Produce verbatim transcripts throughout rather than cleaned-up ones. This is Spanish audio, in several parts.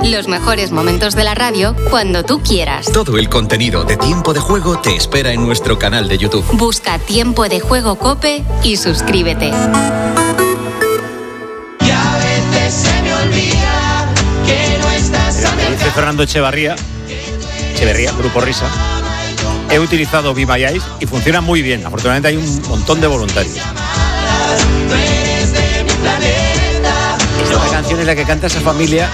Los mejores momentos de la radio cuando tú quieras. Todo el contenido de Tiempo de Juego te espera en nuestro canal de YouTube. Busca Tiempo de Juego COPE y suscríbete. Y a veces se me olvida que no estás a Dice Fernando Echevarría, Echeverría, Grupo Risa. He utilizado Be My Eyes y funciona muy bien. Afortunadamente hay un montón de voluntarios. Esta canción es la que canta esa familia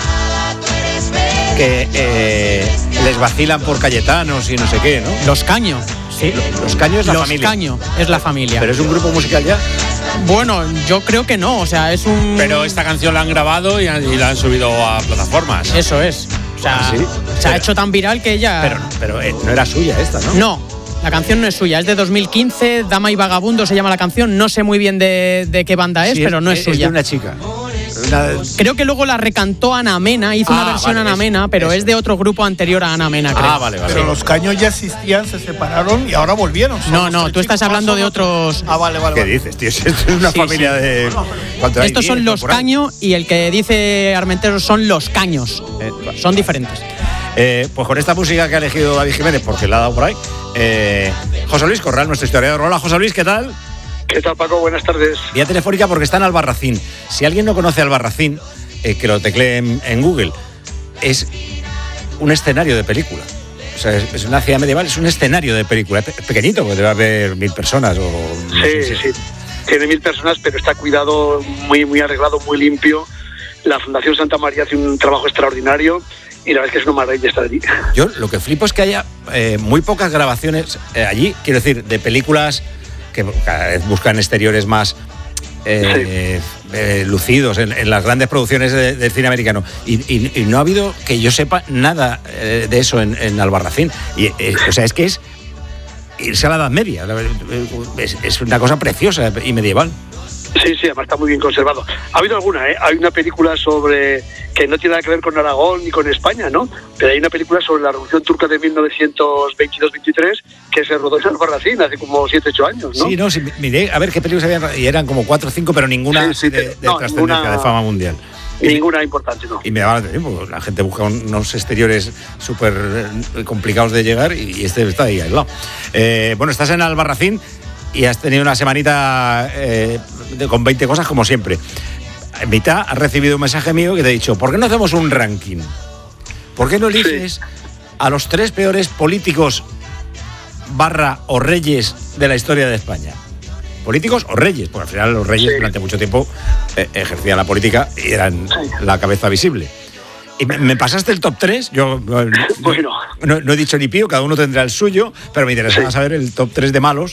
que eh, les vacilan por Cayetanos y no sé qué, ¿no? Los Caño. Sí, los Caño es la Los familia. Los Caño es la familia. ¿Pero es un grupo musical ya? Bueno, yo creo que no, o sea, es un... Pero esta canción la han grabado y, han, y la han subido a plataformas. Eso es. O sea, ¿Ah, sí? se pero, ha hecho tan viral que ella... Pero, pero eh, no era suya esta, ¿no? No, la canción no es suya, es de dos mil quince, Dama y Vagabundo se llama la canción, no sé muy bien de, de qué banda es, sí, pero no es, es suya. Es de una chica. Una... Creo que luego la recantó Ana Mena, hizo ah, una versión vale, Ana Mena, pero eso. Es de otro grupo anterior a Ana Mena, creo. Ah, vale, vale. Pero los Caños ya existían, se separaron y ahora volvieron. No, no, tú estás hablando de otros... Ah, vale, vale. ¿Qué vale. dices, tío? Esto es una sí, familia sí. de... Bueno, estos son los Caño y el que dice Armenteros son los Caños. Eh, son diferentes. Eh, pues con esta música que ha elegido David Jiménez, porque la ha dado por ahí, eh, José Luis Corral, nuestro historiador. Hola, José Luis, ¿qué tal? ¿Qué tal, Paco? Buenas tardes. Vía telefónica porque está en Albarracín. Si alguien no conoce Albarracín, eh, que lo teclee en, en Google, es un escenario de película. O sea, es, es una ciudad medieval, es un escenario de película. Es pequeñito, porque debe haber mil personas. O, sí, no sé si... sí. Tiene mil personas, pero está cuidado, muy, muy arreglado, muy limpio. La Fundación Santa María hace un trabajo extraordinario. Y la verdad es que es una maravilla estar allí. Yo lo que flipo es que haya eh, muy pocas grabaciones eh, allí, quiero decir, de películas que cada vez buscan exteriores más eh, sí. eh, lucidos en, en las grandes producciones del de cine americano. Y, y, y no ha habido, que yo sepa, nada eh, de eso en, en Albarracín. Y, eh, o sea, es que es irse a la Edad Media. Es, es una cosa preciosa y medieval. Sí, sí, además está muy bien conservado. Ha habido alguna, ¿eh? Hay una película sobre que no tiene nada que ver con Aragón ni con España, ¿no? Pero hay una película sobre la Revolución Turca de mil novecientos veintidós veintitrés que se rodó en Albarracín hace como siete ocho años, ¿no? Sí, no, sí, miré a ver qué películas habían, y eran como cuatro o cinco, pero ninguna sí, sí, de, de no, trascendencia, ninguna, de fama mundial. Ninguna me, importante, ¿no? Y me daba la atención, porque la gente busca unos exteriores súper complicados de llegar y este está ahí al lado. Eh, bueno, estás en Albarracín y has tenido una semanita eh, de, con veinte cosas como siempre. En mitad has recibido un mensaje mío que te he dicho, ¿por qué no hacemos un ranking? ¿Por qué no eliges sí. a los tres peores políticos barra o reyes de la historia de España? Políticos o reyes, porque al final los reyes sí. durante mucho tiempo eh, ejercían la política y eran sí. la cabeza visible. Y me pasaste el top tres, yo bueno. no, no he dicho ni pío, cada uno tendrá el suyo, pero me interesaba sí. saber el top tres de malos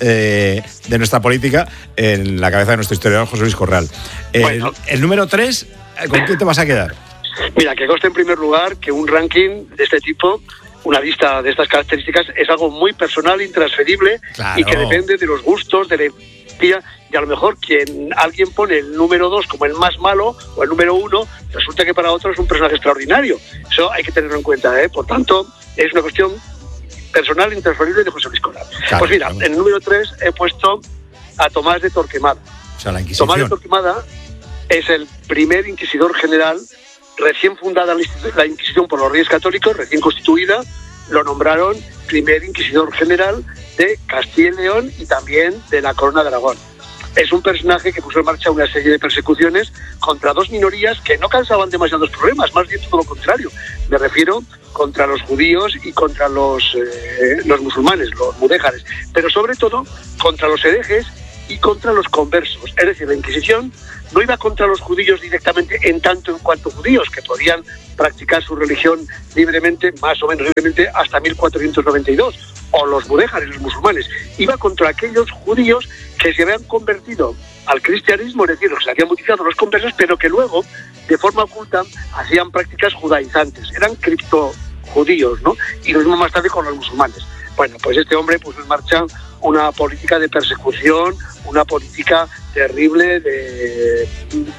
eh, de nuestra política en la cabeza de nuestro historiador José Luis Corral. El, bueno. el número tres, ¿con quién te vas a quedar? Mira, que conste en primer lugar que un ranking de este tipo, una lista de estas características, es algo muy personal, intransferible claro. y que depende de los gustos, de la empatía. Y a lo mejor quien alguien pone el número dos como el más malo o el número uno, resulta que para otro es un personaje extraordinario. Eso hay que tenerlo en cuenta, ¿eh? Por tanto, es una cuestión personal, intransferible de José Luis Corral. Claro, pues mira, claro. en el número tres he puesto a Tomás de Torquemada. O sea, la Inquisición. Tomás de Torquemada es el primer inquisidor general, recién fundada la Inquisición por los Reyes Católicos, recién constituida, lo nombraron primer inquisidor general de Castilla y León y también de la Corona de Aragón. Es un personaje que puso en marcha una serie de persecuciones contra dos minorías que no causaban demasiados problemas, más bien todo lo contrario. Me refiero contra los judíos y contra los, eh, los musulmanes, los mudéjares, pero sobre todo contra los herejes y contra los conversos. Es decir, la Inquisición no iba contra los judíos directamente en tanto en cuanto judíos, que podían practicar su religión libremente, más o menos libremente, hasta mil cuatrocientos noventa y dos, o los mudéjares, los musulmanes. Iba contra aquellos judíos que se habían convertido al cristianismo, es decir, los que se habían bautizado los conversos, pero que luego, de forma oculta, hacían prácticas judaizantes. Eran criptojudíos, ¿no? Y lo mismo más tarde con los musulmanes. Bueno, pues este hombre puso en marcha una política de persecución, una política terrible de,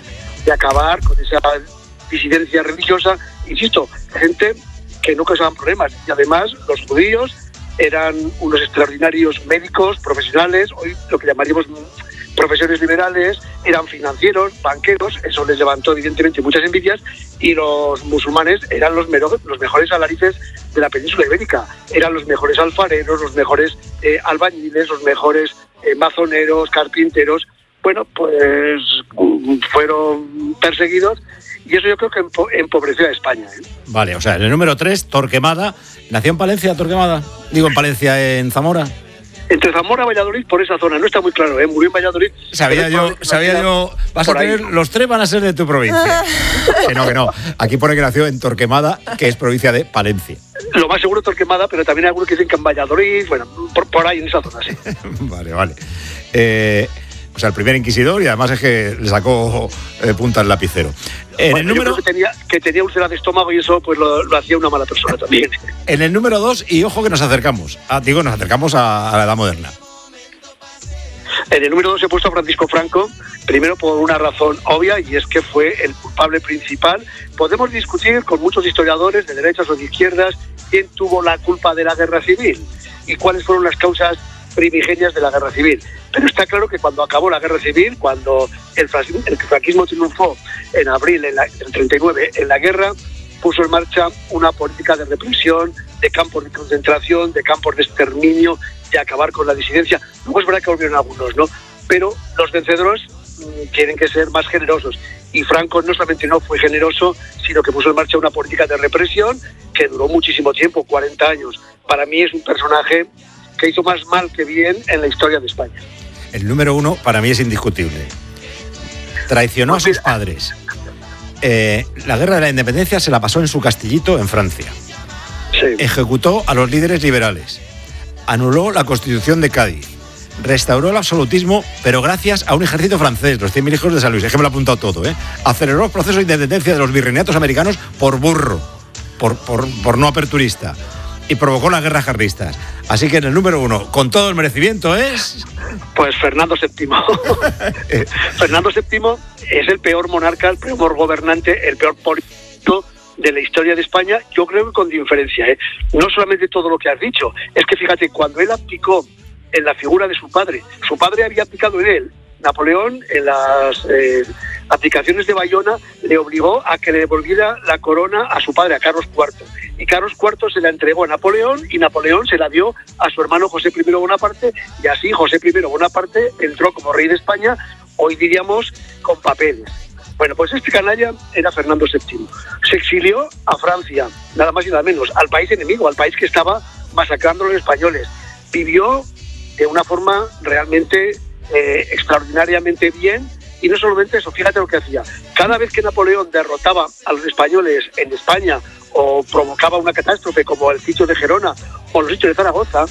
de acabar con esa disidencia religiosa. Insisto, gente que no causaban problemas. Y además, los judíos eran unos extraordinarios médicos, profesionales, hoy lo que llamaríamos profesiones liberales, eran financieros, banqueros, eso les levantó evidentemente muchas envidias, y los musulmanes eran los, mero, los mejores alarices de la península ibérica, eran los mejores alfareros, los mejores eh, albañiles, los mejores eh, mazoneros, carpinteros. Bueno, pues fueron perseguidos, y eso yo creo que empo- empobreció a España, ¿eh? Vale, o sea, en el número tres, Torquemada. ¿Nació en Palencia, Torquemada? Digo, en Palencia, en Zamora. Entre Zamora y Valladolid, por esa zona, no está muy claro, ¿eh? Murió en Valladolid. Sabía yo, sabía yo, vas a tener, los tres van a ser de tu provincia. Que no, que no. Aquí pone que nació en Torquemada, que es provincia de Palencia. Lo más seguro Torquemada, pero también hay algunos que dicen que en Valladolid, bueno, por, por ahí en esa zona, sí. Vale, vale. Eh, o sea, el primer inquisidor, y además es que le sacó eh, punta al lapicero. En Bueno, el número... yo creo que tenía, que tenía úlcera de estómago, y eso pues lo, lo hacía una mala persona también. En el número dos, y ojo que nos acercamos. Ah, digo, nos acercamos a, a la edad moderna. En el número dos he puesto a Francisco Franco, primero por una razón obvia, y es que fue el culpable principal. Podemos discutir con muchos historiadores de derechas o de izquierdas quién tuvo la culpa de la guerra civil y cuáles fueron las causas primigenias de la guerra civil. Pero está claro que cuando acabó la guerra civil, cuando el, el franquismo triunfó en abril en la, del treinta y nueve en la guerra, puso en marcha una política de represión, de campos de concentración, de campos de exterminio, de acabar con la disidencia. Luego es verdad que volvieron algunos, ¿no? Pero los vencedores mmm, tienen que ser más generosos. Y Franco no solamente no fue generoso, sino que puso en marcha una política de represión que duró muchísimo tiempo, cuarenta años. Para mí es un personaje que hizo más mal que bien en la historia de España. El número uno para mí es indiscutible. Traicionó a sus padres. Eh, la guerra de la independencia se la pasó en su castillito en Francia. Sí. Ejecutó a los líderes liberales. Anuló la Constitución de Cádiz. Restauró el absolutismo, pero gracias a un ejército francés, los cien mil hijos de San Luis. Es que me lo he apuntado todo, ¿eh? Aceleró el proceso de independencia de los virreinatos americanos por burro, por, por, por no aperturista. Y provocó las guerras carlistas. Así que en el número uno, con todo el merecimiento, es... Pues Fernando séptimo. Fernando séptimo es el peor monarca, el peor gobernante, el peor político de la historia de España, yo creo que con diferencia, ¿eh? No solamente todo lo que has dicho, es que fíjate, cuando él abdicó en la figura de su padre, su padre había abdicado en él. Napoleón, en las eh, abdicaciones de Bayona, le obligó a que le devolviera la corona a su padre, a Carlos cuarto. Y Carlos cuarto se la entregó a Napoleón, y Napoleón se la dio a su hermano José primero Bonaparte, y así José primero Bonaparte entró como rey de España, hoy diríamos con papeles. Bueno, pues este canalla era Fernando séptimo. Se exilió a Francia, nada más y nada menos, al país enemigo, al país que estaba masacrando a los españoles. Vivió de una forma realmente eh, extraordinariamente bien, y no solamente eso, fíjate lo que hacía. Cada vez que Napoleón derrotaba a los españoles en España o provocaba una catástrofe como el sitio de Gerona o los sitios de Zaragoza,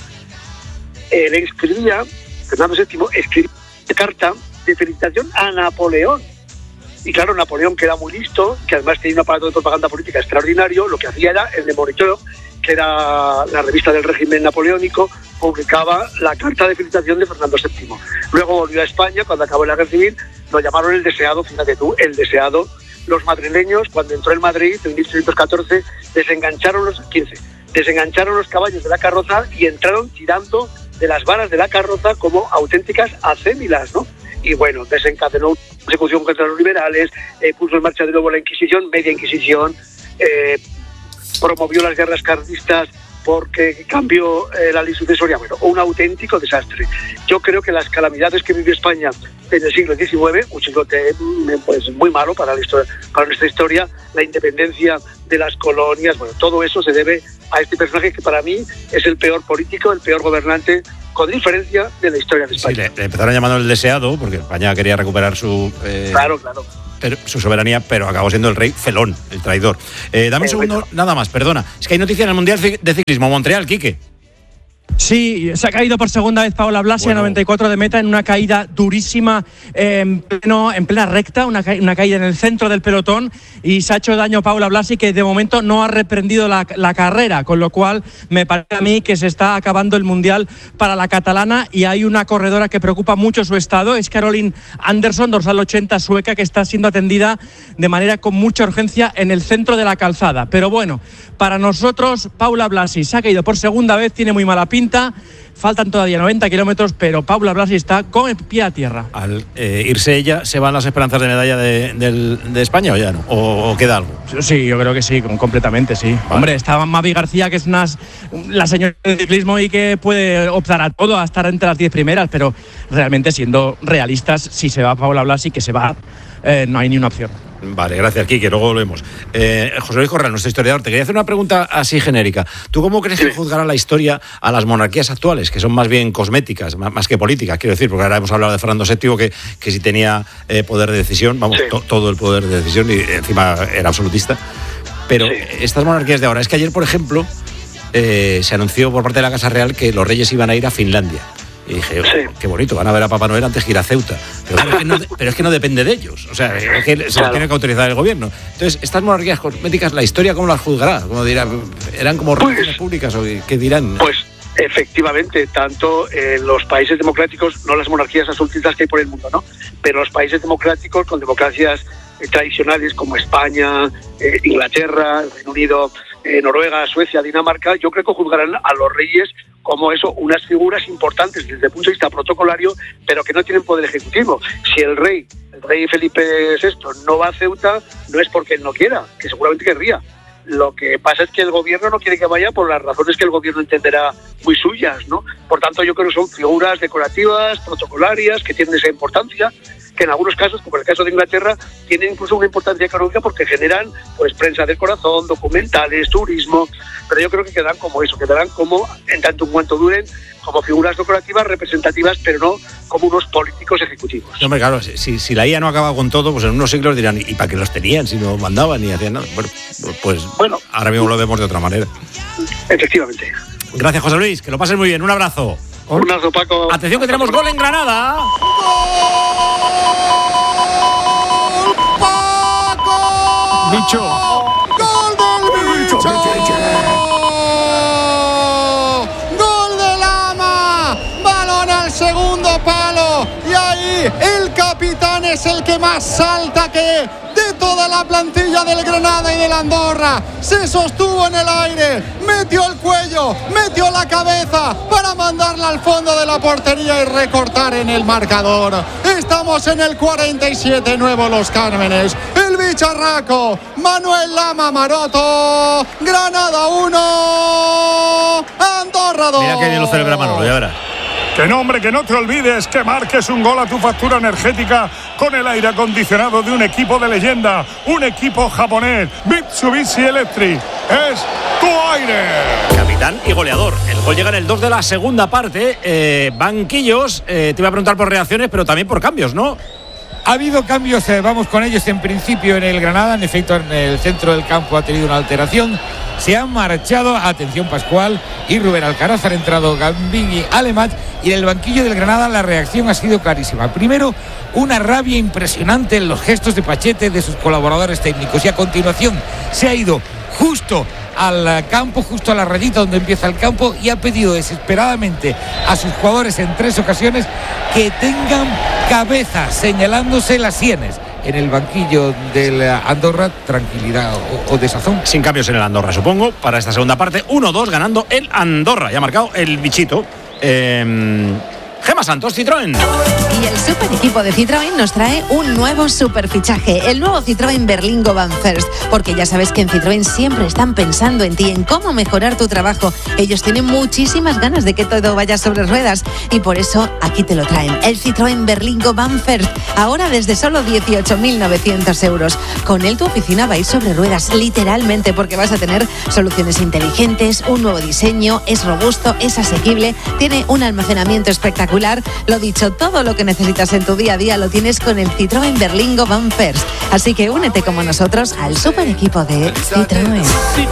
eh, le escribía, Fernando séptimo escribía una carta de felicitación a Napoleón. Y claro, Napoleón, que era muy listo, que además tenía un aparato de propaganda política extraordinario, lo que hacía era el de Moniteur, que era la revista del régimen napoleónico, publicaba la carta de felicitación de Fernando séptimo. Luego volvió a España, cuando acabó la guerra civil, lo llamaron el deseado, fíjate tú, el deseado. Los madrileños, cuando entró en Madrid en mil seiscientos catorce, desengancharon los quince, desengancharon los caballos de la carroza y entraron tirando de las varas de la carroza como auténticas acémilas, ¿no? Y bueno, desencadenó una persecución contra los liberales, eh, puso en marcha de nuevo la Inquisición, media Inquisición, eh, promovió las guerras carlistas porque cambió eh, la ley sucesoria. Bueno, un auténtico desastre. Yo creo que las calamidades que vivió España en el siglo diecinueve, un siglo pues, muy malo para, la historia, para nuestra historia, la independencia de las colonias, bueno, todo eso se debe a este personaje que para mí es el peor político, el peor gobernante, con diferencia, de la historia de España. Sí, le, le empezaron llamando el deseado, porque España quería recuperar su... Eh, claro, claro. su soberanía, pero acabó siendo el rey felón, el traidor. Eh, dame un segundo, nada más, perdona. Es que hay noticia en el Mundial de Ciclismo, Montreal, Quique. Sí, se ha caído por segunda vez Paola Blasi bueno. a noventa y cuatro de meta en una caída durísima eh, en, pleno, en plena recta, una, ca- una caída en el centro del pelotón, y se ha hecho daño Paola Blasi, que de momento no ha reprendido la, la carrera, con lo cual me parece a mí que se está acabando el Mundial para la catalana, y hay una corredora que preocupa mucho su estado, es Caroline Anderson, dorsal ochenta sueca, que está siendo atendida de manera con mucha urgencia en el centro de la calzada. Pero bueno, para nosotros Paola Blasi se ha caído por segunda vez, tiene muy mala pinta. pinta. Faltan todavía noventa kilómetros, pero Paula Blasi está con el pie a tierra. Al eh, irse ella, ¿se van las esperanzas de medalla de, de, de España o ya no? ¿O, o queda algo? Sí, yo creo que sí, completamente sí. Vale. Hombre, está Mavi García, que es una, la señora del ciclismo y que puede optar a todo, a estar entre las diez primeras, pero realmente, siendo realistas, si se va Paula Blasi, que se va, eh, no hay ni una opción. Vale, gracias, Quique, luego volvemos. Eh, José Luis Corral, nuestro historiador, te quería hacer una pregunta así genérica. ¿Tú cómo crees que juzgará la historia a las monarquías actuales, que son más bien cosméticas, más, más que políticas, quiero decir? Porque ahora hemos hablado de Fernando séptimo, que, que sí tenía eh, poder de decisión, vamos, sí. to, todo el poder de decisión, y encima era absolutista. Pero sí. estas monarquías de ahora, es que ayer, por ejemplo, eh, se anunció por parte de la Casa Real que los reyes iban a ir a Finlandia. Y dije, oh, sí. qué bonito, van a ver a Papá Noel antes que ir a Ceuta. Pero, pero, es, que no, pero es que no depende de ellos. O sea, es que se claro. los tiene que autorizar el gobierno. Entonces, estas monarquías cosméticas, ¿la historia cómo las juzgará? ¿Cómo dirá? ¿Eran como pues, relaciones públicas o qué dirán? Pues, efectivamente, tanto en los países democráticos, no las monarquías absolutistas que hay por el mundo, ¿no? Pero los países democráticos, con democracias eh, tradicionales como España, eh, Inglaterra, el Reino Unido, eh, Noruega, Suecia, Dinamarca, yo creo que juzgarán a los reyes como eso, unas figuras importantes desde el punto de vista protocolario, pero que no tienen poder ejecutivo. Si el rey, el rey Felipe sexto, no va a Ceuta, no es porque él no quiera, que seguramente querría. Lo que pasa es que el gobierno no quiere que vaya por las razones que el gobierno entenderá muy suyas, ¿no? Por tanto, yo creo que son figuras decorativas, protocolarias, que tienen esa importancia, que en algunos casos, como en el caso de Inglaterra, tienen incluso una importancia económica porque generan pues prensa del corazón, documentales, turismo, pero yo creo que quedan como eso, quedarán como, en tanto en cuanto duren, como figuras decorativas, representativas, pero no como unos políticos ejecutivos. No, hombre, claro, si, si la I A no acaba con todo, pues en unos siglos dirán, ¿y para qué los tenían si no mandaban ni hacían nada? Bueno, pues bueno, ahora mismo lo vemos de otra manera. Efectivamente. Gracias, José Luis, que lo pases muy bien, un abrazo. Un abrazo, Paco. Atención que tenemos gol en Granada. ¡Paco! ¡Bicho! ¡Gol del bicho! ¡Gol de Lama! Balón al segundo palo. Y ahí el capitán es el que más salta que de toda la plantilla del Granada y del Andorra. Se sostuvo en el aire, metió el cuello, metió la cabeza para mandarla al fondo de la portería y recortar en el marcador. Estamos en el cuarenta y siete, Nuevo Los Cármenes. El bicharraco, Manuel Lama Maroto. Granada uno, Andorra dos. Mira que bien lo celebra Manolo, ya verás. Que no, hombre, que no te olvides que marques un gol a tu factura energética con el aire acondicionado de un equipo de leyenda, un equipo japonés, Mitsubishi Electric. Es tu aire. Capitán y goleador. El gol llega en el dos de la segunda parte. Eh, banquillos, eh, te iba a preguntar por reacciones, pero también por cambios, ¿no? Ha habido cambios, eh, vamos con ellos en principio en el Granada. En efecto, en el centro del campo ha tenido una alteración. Se han marchado, atención Pascual y Rubén Alcaraz, han entrado Gambín y Alemat, y en el banquillo del Granada la reacción ha sido clarísima. Primero, una rabia impresionante en los gestos de Pachete, de sus colaboradores técnicos, y a continuación se ha ido justo al campo, justo a la rayita donde empieza el campo, y ha pedido desesperadamente a sus jugadores en tres ocasiones que tengan cabeza, señalándose las sienes. En el banquillo del Andorra, tranquilidad o, o desazón. Sin cambios en el Andorra, supongo, para esta segunda parte. uno dos ganando el Andorra. Ya ha marcado el bichito. Eh, Gemma Santos, Citroën. Y el super equipo de Citroën nos trae un nuevo super fichaje, el nuevo Citroën Berlingo Van First, porque ya sabes que en Citroën siempre están pensando en ti, en cómo mejorar tu trabajo. Ellos tienen muchísimas ganas de que todo vaya sobre ruedas y por eso aquí te lo traen, el Citroën Berlingo Van First, ahora desde solo dieciocho mil novecientos euros. Con él tu oficina va a ir sobre ruedas, literalmente, porque vas a tener soluciones inteligentes, un nuevo diseño, es robusto, es asequible, tiene un almacenamiento espectacular. Lo dicho, todo lo que necesitas en tu día a día lo tienes con el Citroën Berlingo Van First. Así que únete como nosotros al super equipo de Citroën.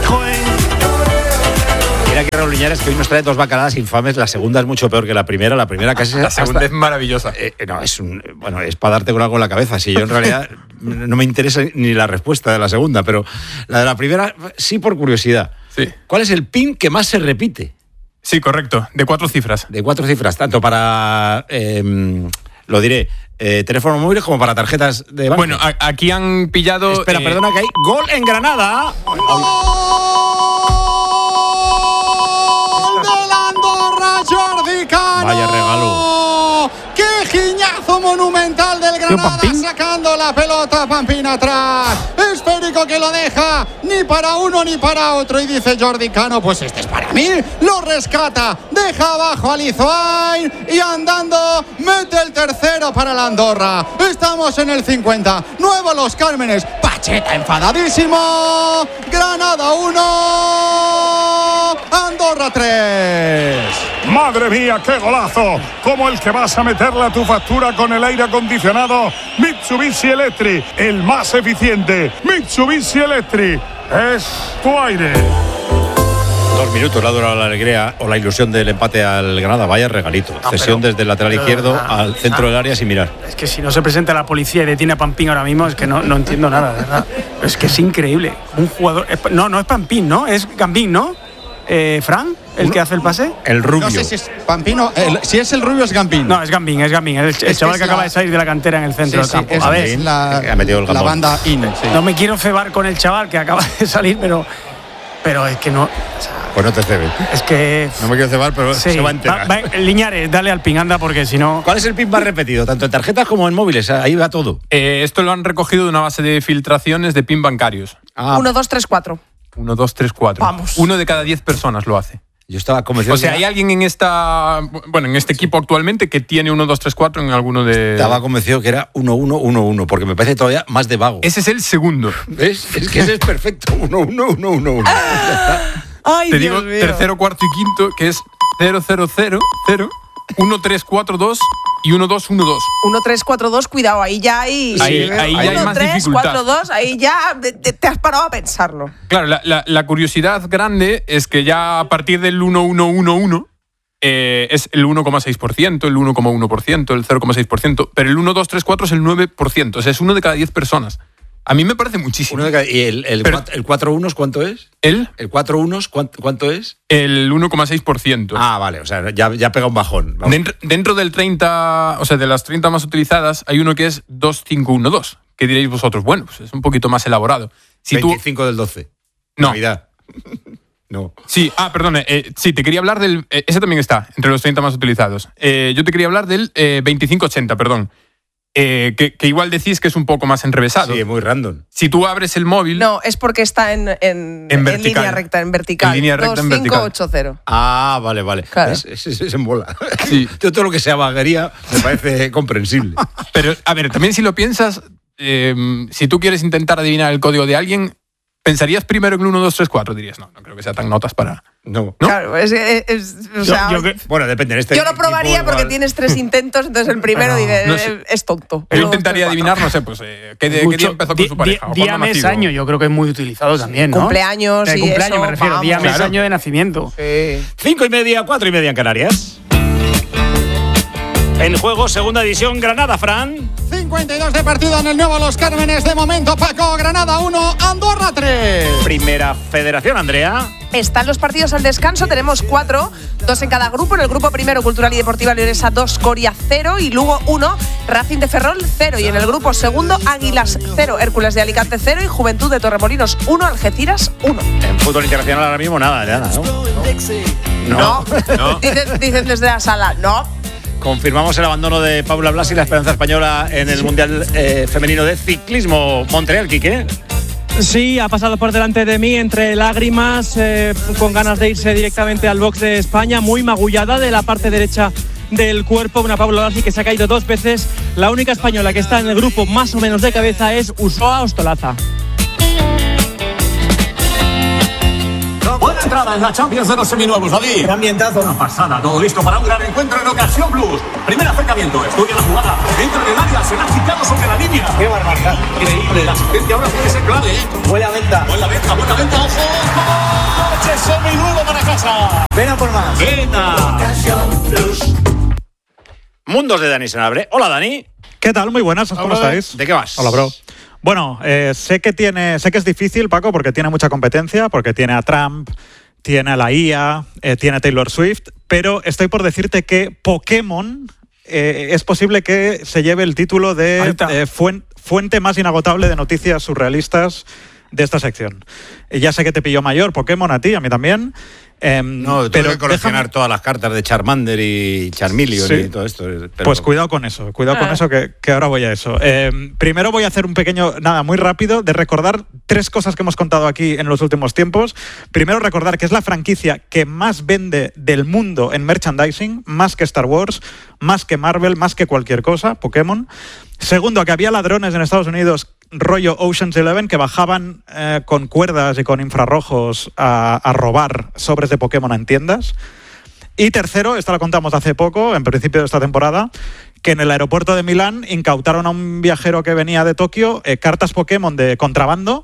Mira que Raúl Liñares, que hoy nos trae dos bacaladas infames. La segunda es mucho peor que la primera. La primera casi La segunda hasta, es maravillosa. Eh, no, es un, bueno, es para darte con algo en la cabeza. Si yo en realidad no me interesa ni la respuesta de la segunda, pero la de la primera sí por curiosidad. Sí. ¿Cuál es el pin que más se repite? Sí, correcto. De cuatro cifras. De cuatro cifras, tanto para, eh, lo diré, eh, teléfonos móviles como para tarjetas de banco. Bueno, a, aquí han pillado... Espera, eh... perdona, que hay gol en Granada. ¡Gol del Andorra! Vaya regalo. ¡Qué giñazo monumental del Granada! Sacando la pelota, Pampín atrás. Esférico que lo deja ni para uno ni para otro. Y dice Jordi Cano, pues este es para mí. Lo rescata, deja abajo a Lizoain y andando mete el tercero para la Andorra. Estamos en el cincuenta. Nuevo Los Cármenes. Pacheta enfadadísimo. Granada uno, Andorra tres. ¡Madre mía, qué golazo! Como el que vas a meterle a tu factura con el aire acondicionado Mitsubishi Electric, el más eficiente. Mitsubishi Electric es tu aire. Dos minutos le ha durado la alegría o la ilusión del empate al Granada. Vaya regalito. No, Cesión pero, desde el lateral pero, izquierdo no, al centro no. del área sin mirar. Es que si no se presenta la policía y detiene a Pampín ahora mismo, es que no, no entiendo nada, de verdad. Es que es increíble. Un jugador. No, no es Pampín, ¿no? Es Gambín, ¿no? Eh, ¿Fran? ¿El que hace el pase? El rubio. No sé si es Pampino. El, si es el rubio, es Gambín. No, es Gambín, es Gambín. El, el es chaval que, que acaba la... de salir de la cantera en el centro sí, del campo. Sí, a ver, es la, ha metido el la banda in. Sí. No me quiero cebar con el chaval que acaba de salir, pero. Pero es que no. O sea, pues no te cebes. Es que. No me quiero cebar, pero sí, se va a enterar. Va, va, Liñares, dale al pin, anda, porque si no. ¿Cuál es el pin más repetido? Tanto en tarjetas como en móviles. Ahí va todo. Eh, esto lo han recogido de una base de filtraciones de pin bancarios. Ah. uno, dos, tres, cuatro. uno, dos, tres, cuatro. Vamos. Uno de cada diez personas lo hace. Yo estaba convencido. O sea, hay alguien en esta, bueno, en este equipo actualmente que tiene uno, dos, tres, cuatro en alguno de. Estaba convencido que era uno, uno, uno, uno, porque me parece todavía más de vago. Ese es el segundo. ¿Ves? Es que ese es perfecto. uno, uno, uno, uno, uno. Ay, Te Dios digo mío. tercero, cuarto y quinto, que es cero, cero, cero, cero, uno, tres, cuatro, dos y uno, dos, uno, dos. uno, tres, cuatro, dos, cuidado, ahí ya hay. Ahí, sí, ahí ya hay uno, más tres, dificultad. cuatro, dos, ahí ya te, te has parado a pensarlo. Claro, la, la, la curiosidad grande es que ya a partir del uno, uno, uno, uno eh, es el uno coma seis por ciento, el uno coma uno por ciento, el cero coma seis por ciento, pero el uno, dos, tres, cuatro es el nueve por ciento, o sea, es uno de cada diez personas. A mí me parece muchísimo. Uno de cada, ¿Y el, el, Pero, el cuatro unos cuánto es? ¿El? ¿El cuatro unos cuánto, cuánto es? El uno coma seis por ciento. Ah, vale, o sea, ya, ya pega un bajón. Dentro, dentro del treinta, o sea, de las treinta más utilizadas, hay uno que es dos cinco uno dos. ¿Qué diréis vosotros? Bueno, pues es un poquito más elaborado. Si veinticinco tú... del doce. No. Navidad. No. Sí, ah, perdone. Eh, sí, te quería hablar del. Eh, ese también está entre los treinta más utilizados. Eh, yo te quería hablar del eh, veinticinco ochenta, perdón. Eh, que, que igual decís que es un poco más enrevesado. Sí, muy random. Si tú abres el móvil. No, es porque está en, en, en, en línea recta, en vertical. En línea recta, en vertical. dos cinco ocho cero. Ah, vale, vale. Claro. Es, es, es, es en bola. Sí. Yo todo lo que sea vaguería me parece comprensible. Pero, a ver, también si lo piensas, eh, si tú quieres intentar adivinar el código de alguien, ¿pensarías primero en el uno, dos, tres, cuatro? Dirías, no, no creo que sea tan notas para. No. ¿No? Claro, es, es, es o sea, yo, yo, bueno, depende. En este yo lo probaría porque igual. Tienes tres intentos, entonces el primero no, dice, no sé. es tonto. Yo intentaría adivinar, no sé, pues, eh, ¿qué, de, ¿qué día empezó con su pareja? Día, día mes, año, yo creo que es muy utilizado también, ¿no? Cumpleaños de y cumpleaños eso, me refiero, vamos. día, mes, Claro. año de nacimiento. Sí. Cinco y media, cuatro y media en Canarias. En juego, segunda edición, Granada, Fran. cincuenta y dos de partido en el nuevo Los Cármenes. De momento, Paco, Granada uno, Andorra tres. Primera Federación, Andrea. Están los partidos al descanso, tenemos cuatro, dos en cada grupo. En el grupo primero, Cultural y Deportiva Leonesa dos, Coria cero y Lugo uno, Racing de Ferrol cero. Y en el grupo segundo, Águilas cero, Hércules de Alicante cero y Juventud de Torremolinos uno, Algeciras uno. En fútbol internacional ahora mismo nada, nada, ¿no? No, No. no. Dicen, dicen desde la sala, no. Confirmamos el abandono de Paula Blasi y la esperanza española en el Mundial eh, Femenino de Ciclismo. Montreal, Quique. Sí, ha pasado por delante de mí entre lágrimas, eh, con ganas de irse directamente al box de España, muy magullada de la parte derecha del cuerpo, una Paula Blasi que se ha caído dos veces. La única española que está en el grupo más o menos de cabeza es Usoa Ostolaza. Buena entrada en la Champions de los seminuevos, David. Qué ambientazo. Una pasada, todo listo para un gran encuentro en Ocasión Plus. Primer acercamiento, estudia la jugada. Entra en el área, se la ha quitado sobre la línea. Qué barbaridad. Increíble, la asistencia ahora puede ser clave, ¿eh? Buena venta. Buena venta, buena venta, ojo. Coche seminuevo para casa. Ven a por más. Venta. Ocasión Plus. Mundos de Dani Senabre. Hola, Dani. ¿Qué tal? Muy buenas, ¿cómo Hola. estáis? ¿De qué vas? Hola, bro. Bueno, eh, sé que tiene, sé que es difícil, Paco, porque tiene mucha competencia, porque tiene a Trump, tiene a la I A, eh, tiene a Taylor Swift, pero estoy por decirte que Pokémon eh, es posible que se lleve el título de eh, fuen, fuente más inagotable de noticias surrealistas de esta sección. Eh, ya sé que te pilló mayor Pokémon a ti, a mí también. Eh, no, pero que coleccionar déjame... todas las cartas de Charmander y Charmeleon, sí, y todo esto. Pero... Pues cuidado con eso, cuidado ah. con eso, que, que ahora voy a eso. Eh, primero voy a hacer un pequeño, nada, muy rápido, de recordar tres cosas que hemos contado aquí en los últimos tiempos. Primero, recordar que es la franquicia que más vende del mundo en merchandising, más que Star Wars, más que Marvel, más que cualquier cosa, Pokémon. Segundo, que había ladrones en Estados Unidos rollo Ocean's Eleven que bajaban eh, con cuerdas y con infrarrojos a, a robar sobres de Pokémon en tiendas. Y tercero, esto lo contamos hace poco, en principio de esta temporada, que en el aeropuerto de Milán incautaron a un viajero que venía de Tokio eh, cartas Pokémon de contrabando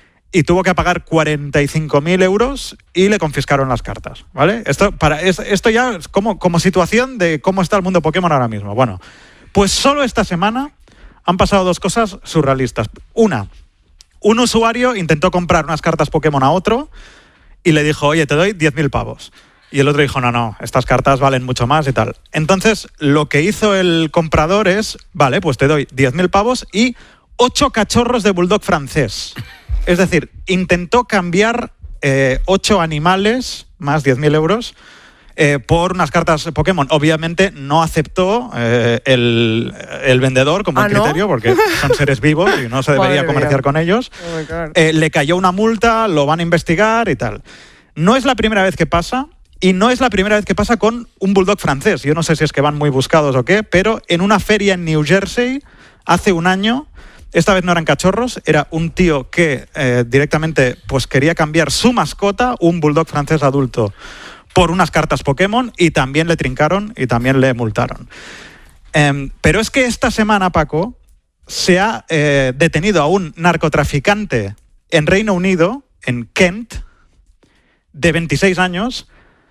y tuvo que pagar cuarenta y cinco mil euros y le confiscaron las cartas, ¿vale? Esto, para, es, esto ya es como, como situación de cómo está el mundo Pokémon ahora mismo. Bueno, pues solo esta semana han pasado dos cosas surrealistas. Una, un usuario intentó comprar unas cartas Pokémon a otro y le dijo, oye, te doy diez mil pavos. Y el otro dijo, no, no, estas cartas valen mucho más y tal. Entonces, lo que hizo el comprador es, vale, pues te doy diez mil pavos y ocho cachorros de bulldog francés. Es decir, intentó cambiar eh, ocho animales, más diez mil euros, Eh, por unas cartas Pokémon. Obviamente no aceptó eh, el, el vendedor como ¿Ah, un criterio, no? porque son seres vivos y no se debería Madre comerciar mía. con ellos. Oh, eh, le cayó una multa, lo van a investigar y tal. No es la primera vez que pasa y no es la primera vez que pasa con un bulldog francés. Yo no sé si es que van muy buscados o qué, pero en una feria en New Jersey hace un año, esta vez no eran cachorros, era un tío que eh, directamente pues quería cambiar su mascota, un bulldog francés adulto, por unas cartas Pokémon y también le trincaron y también le multaron. Eh, pero es que esta semana, Paco, se ha eh, detenido a un narcotraficante en Reino Unido, en Kent, de veintiséis años,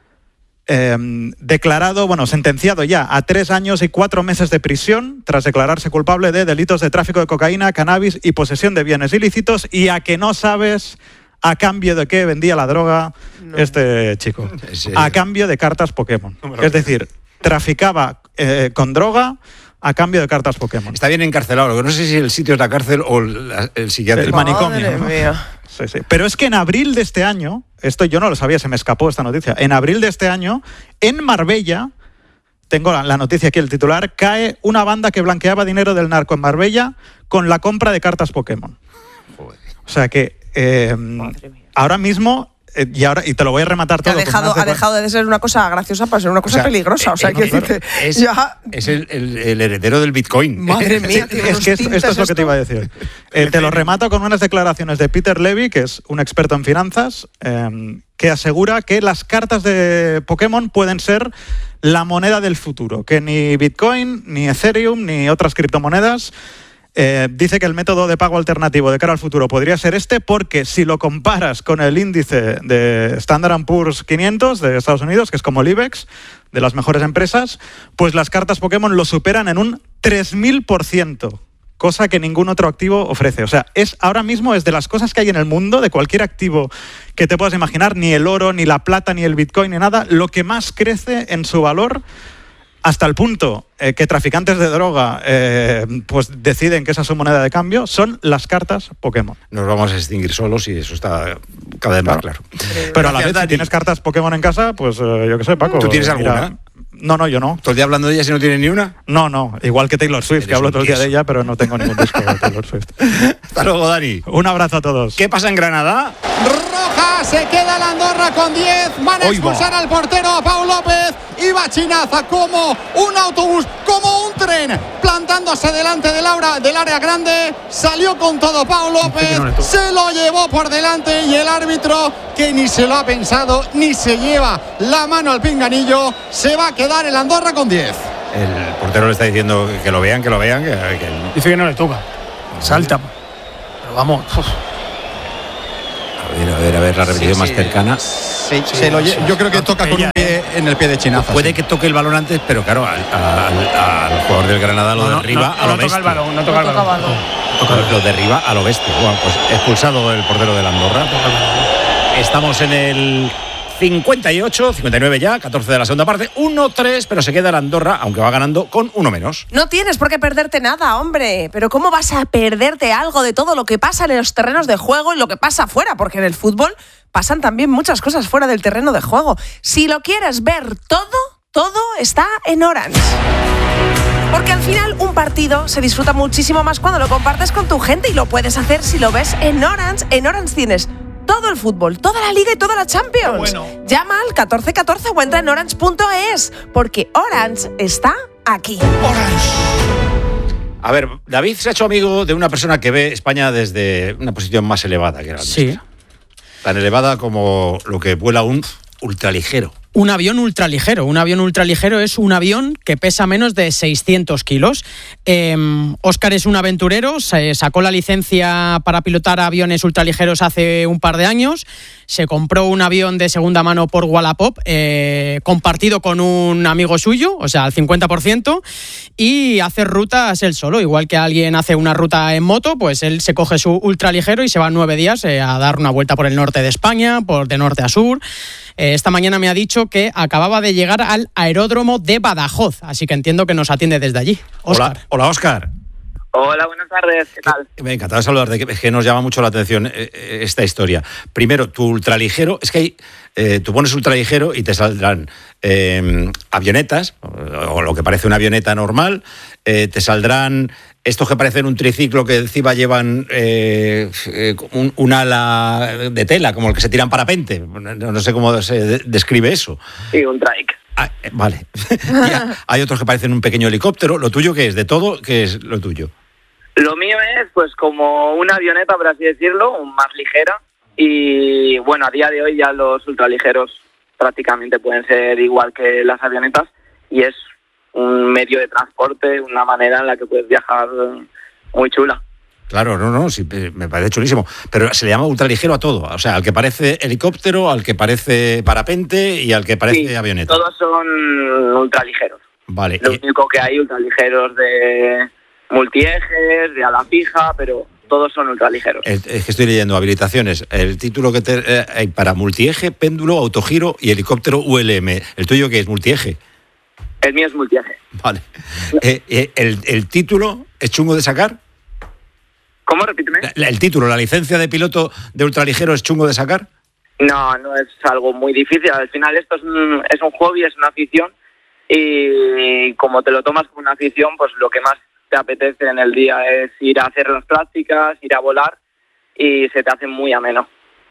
eh, declarado, bueno, sentenciado ya a tres años y cuatro meses de prisión tras declararse culpable de delitos de tráfico de cocaína, cannabis y posesión de bienes ilícitos, y a que no sabes a cambio de qué vendía la droga no. este chico. A cambio de cartas Pokémon. Es decir, traficaba eh, con droga a cambio de cartas Pokémon. Está bien encarcelado, lo que no sé si el sitio es la cárcel o el, el psiquiátrico. El manicomio. Madre ¿no? mía. Sí, sí. Pero es que en abril de este año, esto yo no lo sabía, se me escapó esta noticia, en abril de este año, en Marbella, tengo la, la noticia aquí, el titular, cae una banda que blanqueaba dinero del narco en Marbella con la compra de cartas Pokémon. Joder. O sea que eh, ahora mismo, eh, y ahora y te lo voy a rematar todo. Ha dejado, ha dejado de ser una cosa graciosa para ser una cosa o sea, peligrosa. O sea, eh, que claro, es, ya... es el, el, el heredero del Bitcoin. Madre mía, es, es que esto, esto es lo que te iba a decir. Eh, te lo remato con unas declaraciones de Peter Levy, que es un experto en finanzas, eh, que asegura que las cartas de Pokémon pueden ser la moneda del futuro, que ni Bitcoin, ni Ethereum, ni otras criptomonedas. Eh, dice que el método de pago alternativo de cara al futuro podría ser este, porque si lo comparas con el índice de Standard and Poor's quinientos de Estados Unidos, que es como el IBEX, de las mejores empresas, pues las cartas Pokémon lo superan en un tres mil por ciento, cosa que ningún otro activo ofrece. O sea, es ahora mismo es de las cosas que hay en el mundo, de cualquier activo que te puedas imaginar, ni el oro, ni la plata, ni el Bitcoin, ni nada, lo que más crece en su valor, hasta el punto eh, que traficantes de droga eh, pues deciden que esa es su moneda de cambio, son las cartas Pokémon. Nos vamos a extinguir solos y eso está cada vez más claro. Pero a la vez, si tienes cartas Pokémon en casa, pues eh, yo qué sé, Paco. ¿Tú tienes mira, alguna? No, no, yo no. ¿Todo el día hablando de ella si no tienes ni una? No, no. Igual que Taylor Swift, que hablo todo el día de ella, pero no tengo ningún disco de Taylor Swift. Hasta luego, Dani. Un abrazo a todos. ¿Qué pasa en Granada? Roja, se queda la Andorra con diez. Van a expulsar al portero, a Pau López. Iba Chinaza como un autobús, como un tren, plantándose delante del, aura, del área grande. Salió con todo Pau López, se lo llevó por delante y el árbitro, que ni se lo ha pensado, ni se lleva la mano al pinganillo, se va a quedar el Andorra con diez. El portero le está diciendo que lo vean, que lo vean. Que, que no. Dice que no le toca. Salta. Pero vamos. Uf. A ver, a ver, a ver la repetición sí, más sí. cercana. Sí, sí, lo, yo creo que toca con un pie en el pie de Chinaza. Puede sí. que toque el balón antes, pero claro, al, al, al jugador del Granada lo no, derriba no, a lo no bestia. toca el balón, no toca el balón. Lo, lo derriba a lo bestia. Bueno, pues expulsado el portero del Andorra. Estamos en el cincuenta y ocho, cincuenta y nueve ya, catorce de la segunda parte, uno tres, pero se queda el Andorra, aunque va ganando con uno menos. No tienes por qué perderte nada, hombre. Pero ¿cómo vas a perderte algo de todo lo que pasa en los terrenos de juego y lo que pasa fuera? Porque en el fútbol pasan también muchas cosas fuera del terreno de juego. Si lo quieres ver todo, todo está en Orange. Porque al final un partido se disfruta muchísimo más cuando lo compartes con tu gente y lo puedes hacer si lo ves en Orange. En Orange tienes todo el fútbol, toda la Liga y toda la Champions. Bueno. Llama al catorce catorce o entra en orange punto es, porque Orange está aquí. Orange. A ver, David se ha hecho amigo de una persona que ve España desde una posición más elevada que la nuestra. Sí. Tan elevada como lo que vuela un ultraligero. Un avión ultraligero. Un avión ultraligero es un avión que pesa menos de seiscientos kilos. Eh, Óscar es un aventurero, se sacó la licencia para pilotar aviones ultraligeros hace un par de años. Se compró un avión de segunda mano por Wallapop, eh, compartido con un amigo suyo, o sea, al cincuenta por ciento, y hace rutas él solo. Igual que alguien hace una ruta en moto, pues él se coge su ultraligero y se va nueve días eh, a dar una vuelta por el norte de España, por de norte a sur. Eh, esta mañana me ha dicho que acababa de llegar al aeródromo de Badajoz, así que entiendo que nos atiende desde allí. Óscar. Hola, hola, Óscar. Hola, buenas tardes, ¿qué tal? Me encantaba de saludarte, que, que nos llama mucho la atención eh, esta historia. Primero, tu ultraligero, es que hay, eh, tú pones ultraligero y te saldrán eh, avionetas, o lo que parece una avioneta normal, eh, te saldrán estos que parecen un triciclo que encima llevan eh, eh, un, un ala de tela, como el que se tiran parapente. No, no sé cómo se de- describe eso. Sí, un trike. Ah, eh, vale. Hay otros que parecen un pequeño helicóptero. ¿Lo tuyo qué es? ¿De todo? ¿Qué es lo tuyo? Lo mío es pues como una avioneta, por así decirlo, más ligera. Y bueno, a día de hoy ya los ultraligeros prácticamente pueden ser igual que las avionetas. Y es un medio de transporte, una manera en la que puedes viajar muy chula. Claro, no, no, sí, me parece chulísimo. Pero se le llama ultraligero a todo. O sea, al que parece helicóptero, al que parece parapente y al que parece Sí, avioneta. todos son ultraligeros. Vale. Lo y- único que hay ultraligeros de multiejes, de ala fija, pero todos son ultraligeros. el- es que estoy leyendo habilitaciones. El título que te, eh, hay para multieje, péndulo, autogiro y helicóptero U L M. ¿El tuyo qué es? ¿Multieje? El mío es multieje. Vale. Eh, eh, el, ¿El título es chungo de sacar? ¿Cómo? Repíteme. La- ¿El título, la licencia de piloto de ultraligero es chungo de sacar? No, no es algo muy difícil. Al final esto es un, es un hobby, es una afición y como te lo tomas como una afición, pues lo que más te apetece en el día es ir a hacer las prácticas, ir a volar y se te hace muy ameno.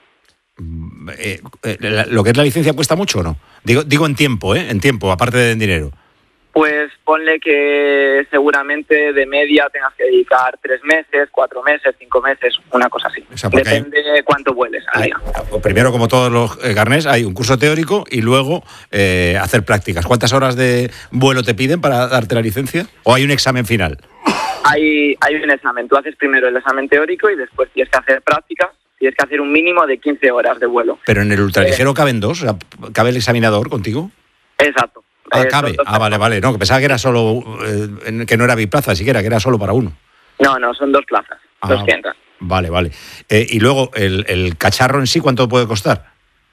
Eh, eh, la- ¿Lo que es la licencia cuesta mucho o no? Digo, digo en tiempo, ¿eh? En tiempo, aparte de en dinero. Pues ponle que seguramente de media tengas que dedicar tres meses, cuatro meses, cinco meses, una cosa así. O sea, porque hay- Depende de cuánto vueles al día. Primero, como todos los eh, carnés, hay un curso teórico y luego eh, hacer prácticas. ¿Cuántas horas de vuelo te piden para darte la licencia? ¿O hay un examen final? Hay, hay un examen. Tú haces primero el examen teórico y después tienes que hacer prácticas. Tienes que hacer un mínimo de quince horas de vuelo. Pero en el ultraligero caben dos, o sea, ¿cabe el examinador contigo? Exacto. Ah, Eh, cabe. son dos Ah, vale, vale. No, que pensaba que era solo, eh, en- que no era biplaza siquiera, que era solo para uno. No, no, son dos plazas. Ah, Dos que entran. Vale, vale. Eh, y luego, el, el cacharro en sí, ¿cuánto puede costar?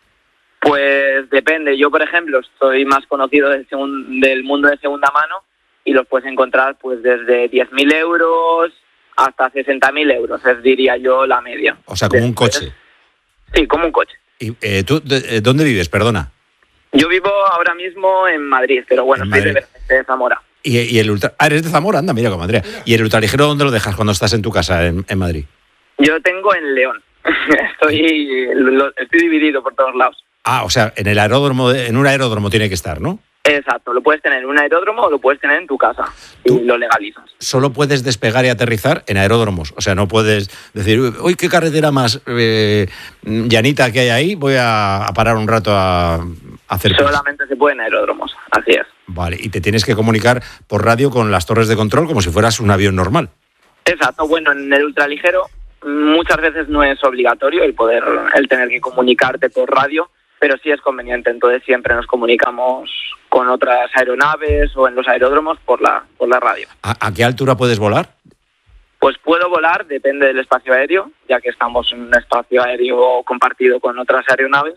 Pues depende. Yo, por ejemplo, estoy más conocido del, segun- del mundo de segunda mano y los puedes encontrar pues desde diez mil euros hasta sesenta mil euros, es diría yo la media. O sea, como un coche. Sí, como un coche. Y, eh, ¿Tú de- eh, dónde vives? Perdona. Yo vivo ahora mismo en Madrid, pero bueno, En soy de, Madrid. de Zamora. Y, y el ultra... Ah, eres de Zamora, anda, mira como Andrea. ¿Y el ultraligero dónde lo dejas cuando estás en tu casa en, en Madrid? Yo tengo en León. estoy, lo- estoy dividido por todos lados. Ah, o sea, en el aeródromo, de- en un aeródromo tiene que estar, ¿no? Exacto, lo puedes tener en un aeródromo o lo puedes tener en tu casa y lo legalizas. Solo puedes despegar y aterrizar en aeródromos. O sea, no puedes decir, uy, qué carretera más eh, llanita que hay ahí, voy a, a parar un rato a, a hacer... cosas. Solamente se puede en aeródromos, así es. Vale, y te tienes que comunicar por radio con las torres de control como si fueras un avión normal. Exacto, bueno, en el ultraligero muchas veces no es obligatorio el poder, el tener que comunicarte por radio, pero sí es conveniente, entonces siempre nos comunicamos con otras aeronaves o en los aeródromos por la, por la radio. ¿A, a qué altura puedes volar? Pues puedo volar, depende del espacio aéreo, ya que estamos en un espacio aéreo compartido con otras aeronaves,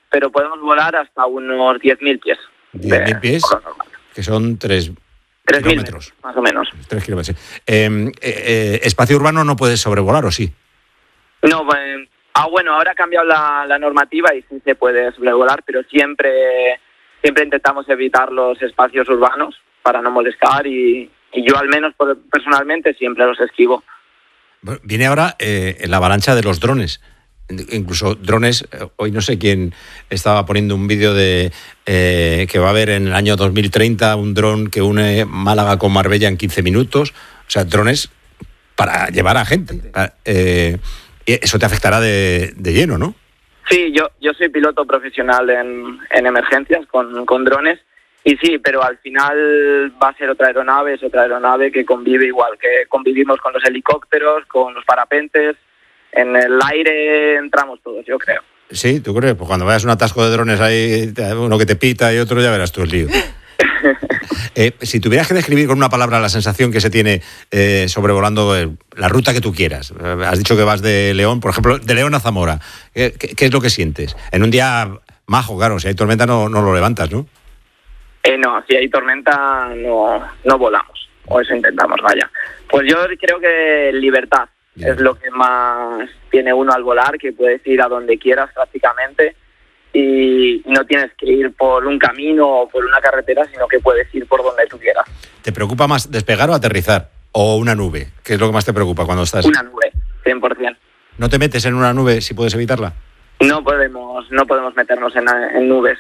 pero podemos volar hasta unos diez mil pies. diez mil pies, que son tres kilómetros. Más o menos. tres kilómetros. Eh, eh, eh, espacio urbano no puedes sobrevolar, ¿o sí? No, pues, ah, bueno, ahora ha cambiado la, la normativa y sí se puede sobrevolar, pero siempre, siempre intentamos evitar los espacios urbanos para no molestar y, y yo al menos por, personalmente siempre los esquivo. Viene ahora eh, la avalancha de los drones. Incluso drones, eh, hoy no sé quién estaba poniendo un vídeo de eh, que va a haber en el año dos mil treinta un dron que une Málaga con Marbella en quince minutos. O sea, drones para llevar a gente. Eh, eso te afectará de, de lleno, ¿no? Sí, yo, yo soy piloto profesional en, en emergencias con, con drones y sí, pero al final va a ser otra aeronave, es otra aeronave que convive igual que convivimos con los helicópteros, con los parapentes. En el aire entramos todos, yo creo. Sí, ¿tú crees? Pues cuando veas un atasco de drones ahí, uno que te pita y otro, ya verás tú el lío. eh, si tuvieras que describir con una palabra la sensación que se tiene eh, sobrevolando eh, la ruta que tú quieras. Eh, has dicho que vas de León, por ejemplo, de León a Zamora. ¿Qué, qué, qué es lo que sientes? En un día majo, claro, si hay tormenta no, no lo levantas, ¿no? Eh, no, si hay tormenta no, no volamos, o eso intentamos, vaya. Pues yo creo que libertad. Es lo que más tiene uno al volar, que puedes ir a donde quieras prácticamente y no tienes que ir por un camino o por una carretera, sino que puedes ir por donde tú quieras. ¿Te preocupa más despegar o aterrizar? ¿O una nube? ¿Qué es lo que más te preocupa cuando estás? Una nube, cien por ciento. ¿No te metes en una nube si puedes evitarla? No podemos, no podemos meternos en, en nubes.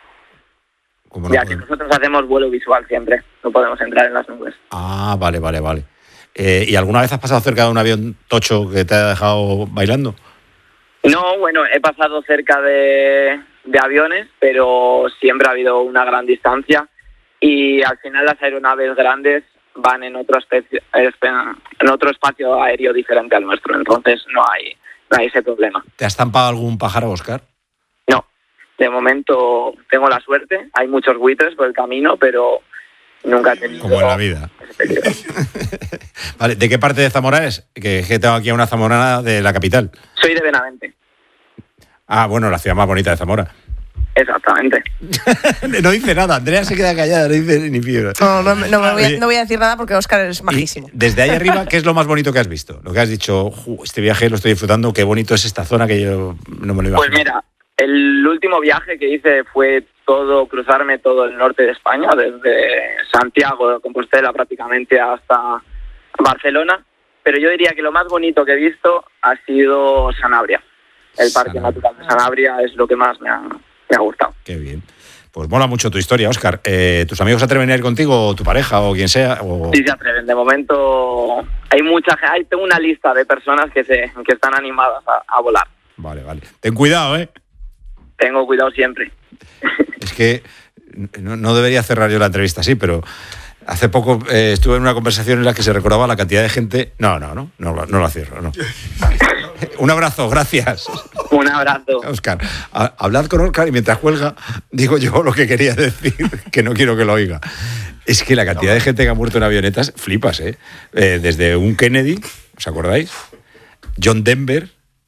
¿Cómo no ya podemos? que nosotros hacemos vuelo visual siempre, no podemos entrar en las nubes. Ah, vale, vale, vale. Eh, ¿Y alguna vez has pasado cerca de un avión tocho que te ha dejado bailando? No, bueno, he pasado cerca de, de aviones, pero siempre ha habido una gran distancia y al final las aeronaves grandes van en otro, especie, en otro espacio aéreo diferente al nuestro, entonces no hay, no hay ese problema. ¿Te has estampado algún pájaro, Óscar? No, de momento tengo la suerte, hay muchos buitres por el camino, pero nunca he tenido... Como en la vida. Vale, ¿de qué parte de Zamora es? Que, que tengo aquí a una zamorana de la capital. Soy de Benavente. Ah, bueno, la ciudad más bonita de Zamora. Exactamente. No dice nada, Andrea se queda callada, no dice ni piedra. No, no, no, me voy a, no voy a decir nada porque Óscar es majísimo. Y desde ahí arriba, ¿qué es lo más bonito que has visto? Lo que has dicho, este viaje lo estoy disfrutando, qué bonito es esta zona que yo no me lo iba a Pues mira, el último viaje que hice fue todo, cruzarme todo el norte de España, desde Santiago de Compostela prácticamente hasta Barcelona, pero yo diría que lo más bonito que he visto ha sido Sanabria. El Parque Natural de Sanabria es lo que más me ha, me ha gustado. Qué bien. Pues mola mucho tu historia, Óscar. Eh, ¿Tus amigos se atreven a ir contigo, o tu pareja, o quien sea? O... Sí, se atreven. De momento hay mucha gente, tengo una lista de personas que, se, que están animadas a, a volar. Vale, vale. Ten cuidado, ¿eh? Tengo cuidado siempre. Es que no, no debería cerrar yo la entrevista así, pero hace poco eh, estuve en una conversación en la que se recordaba la cantidad de gente... No, no, no, no, no la cierro, no. Un abrazo, gracias. Un abrazo. Óscar, a, hablad con Óscar y mientras cuelga digo yo lo que quería decir, que no quiero que lo oiga. Es que la cantidad de gente que ha muerto en avionetas, flipas, ¿eh? eh desde un Kennedy, ¿os acordáis? John Denver...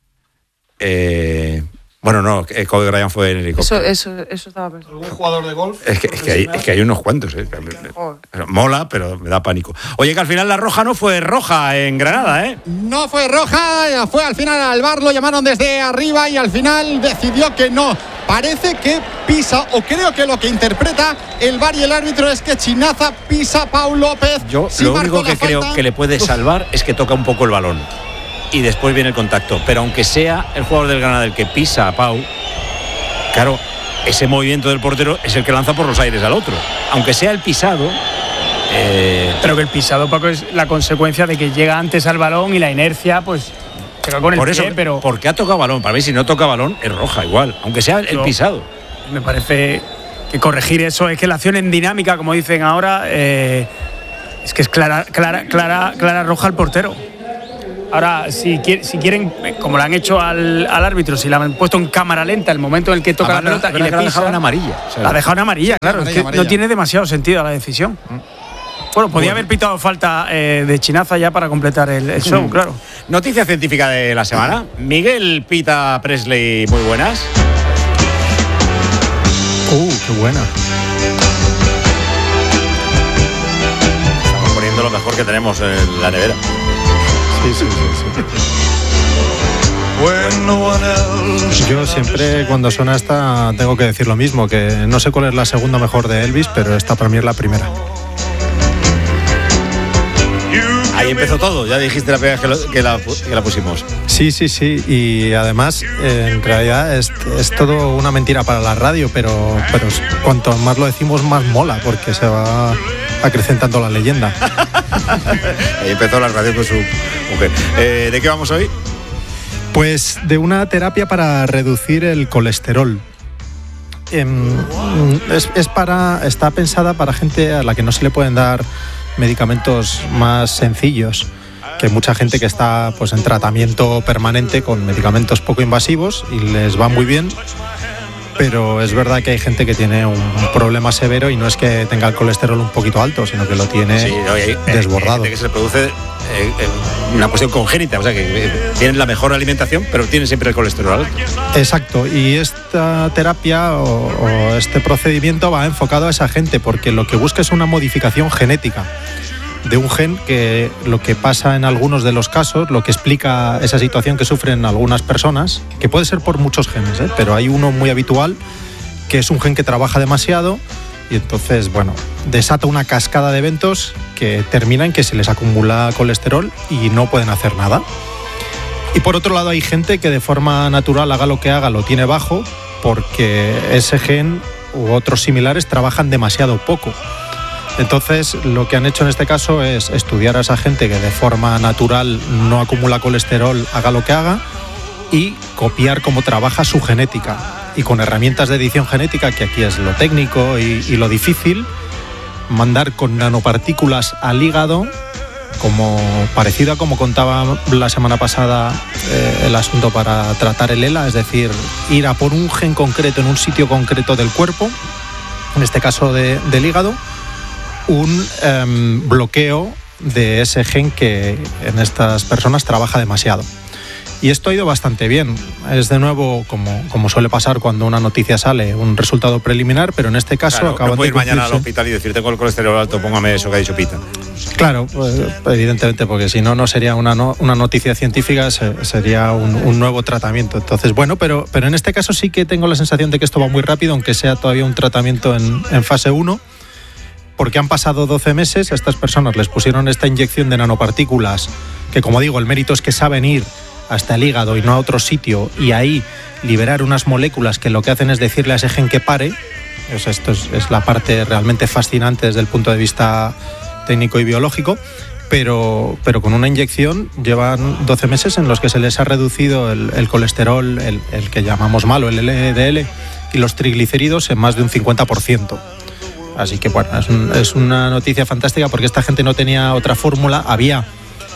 Eh, Bueno, no, Kobe Bryant fue en helicóptero. Eso, eso, eso estaba pensando. ¿Un jugador de golf? Es que, es que, hay, es que hay unos cuantos. ¿eh? Mola, pero me da pánico. Oye, que al final la roja no fue roja en Granada, ¿eh? No fue roja, fue al final al V A R, lo llamaron desde arriba y al final decidió que no. Parece que pisa, o creo que lo que interpreta el V A R y el árbitro es que Chinaza pisa a Pau López. Yo sí lo único que creo falta. que le puede salvar es que toca un poco el balón. Y después viene el contacto. Pero aunque sea el jugador del Granada el que pisa a Pau, claro, ese movimiento del portero es el que lanza por los aires al otro. Aunque sea el pisado... Eh... Pero que el pisado, Paco, es la consecuencia de que llega antes al balón y la inercia, pues... Pega con el por eso, pie, pero... porque ha tocado balón. Para mí, si no toca balón, es roja igual. Aunque sea el, el pisado. Me parece que corregir eso es que la acción en dinámica, como dicen ahora, eh, es que es clara, clara, clara, clara roja al portero. Ahora, si, si quieren, como lo han hecho al, al árbitro, si la han puesto en cámara lenta el momento en el que toca Además, la pelota la, y le la pisa, ha dejado en amarilla. O sea, la ha dejado en amarilla, claro. Amarilla, es que amarilla. No tiene demasiado sentido la decisión. Mm. Bueno, podía bueno. haber pitado falta eh, de Chinaza ya para completar el, el show, mm. claro. Noticia científica de la semana. Miguel Pita Presley, muy buenas. Uh, qué buena. Estamos poniendo lo mejor que tenemos en la nevera. Sí, sí, sí, sí. Yo siempre cuando suena esta tengo que decir lo mismo, que no sé cuál es la segunda mejor de Elvis, pero esta para mí es la primera. Ahí empezó todo, ya dijiste la primera vez que, lo, que, la, que la pusimos. Sí, sí, sí, y además eh, en realidad es, es todo una mentira para la radio, pero, pero cuanto más lo decimos más mola, porque se va acrecentando la leyenda. Ahí empezó la radio con su mujer. Eh, ¿De qué vamos hoy? Pues de una terapia para reducir el colesterol. Eh, es, es para, está pensada para gente a la que no se le pueden dar medicamentos más sencillos, que mucha gente que está pues en tratamiento permanente con medicamentos poco invasivos y les va muy bien, pero es verdad que hay gente que tiene un problema severo y no es que tenga el colesterol un poquito alto, sino que lo tiene sí, no, hay, desbordado. Hay gente que se le produce eh, eh, una cuestión congénita, o sea que eh, tienen la mejor alimentación, pero tienen siempre el colesterol alto. Exacto, y esta terapia o, o este procedimiento va enfocado a esa gente, porque lo que busca es una modificación genética de un gen que lo que pasa en algunos de los casos, lo que explica esa situación que sufren algunas personas, que puede ser por muchos genes, ¿eh? Pero hay uno muy habitual que es un gen que trabaja demasiado y entonces, bueno, desata una cascada de eventos que termina en que se les acumula colesterol y no pueden hacer nada. Y por otro lado hay gente que de forma natural, haga lo que haga, lo tiene bajo porque ese gen u otros similares trabajan demasiado poco. Entonces, lo que han hecho en este caso es estudiar a esa gente que de forma natural no acumula colesterol, haga lo que haga, y copiar cómo trabaja su genética. Y con herramientas de edición genética, que aquí es lo técnico y, y lo difícil, mandar con nanopartículas al hígado, como parecido a como contaba la semana pasada eh, el asunto para tratar el ELA, es decir, ir a por un gen concreto en un sitio concreto del cuerpo, en este caso de, del hígado, un eh, bloqueo de ese gen que en estas personas trabaja demasiado. Y esto ha ido bastante bien. Es de nuevo, como, como suele pasar cuando una noticia sale, un resultado preliminar, pero en este caso claro, acaban no puedo de ir cumplirse. mañana al hospital y decir tengo el colesterol alto, póngame eso que ha dicho Pita. Claro, pues, evidentemente, porque si no, no sería una, no, una noticia científica, se, sería un, un nuevo tratamiento. Entonces, bueno, pero, pero en este caso sí que tengo la sensación de que esto va muy rápido, aunque sea todavía un tratamiento en, en fase uno. Porque han pasado doce meses, a estas personas les pusieron esta inyección de nanopartículas, que como digo, el mérito es que saben ir hasta el hígado y no a otro sitio, y ahí liberar unas moléculas que lo que hacen es decirle a ese gen que pare. O sea, esto es, es la parte realmente fascinante desde el punto de vista técnico y biológico, pero, pero con una inyección llevan doce meses en los que se les ha reducido el, el colesterol, el, el que llamamos malo, el L D L, y los triglicéridos en más de un cincuenta por ciento. Así que bueno, es, un, es una noticia fantástica porque esta gente no tenía otra fórmula. Había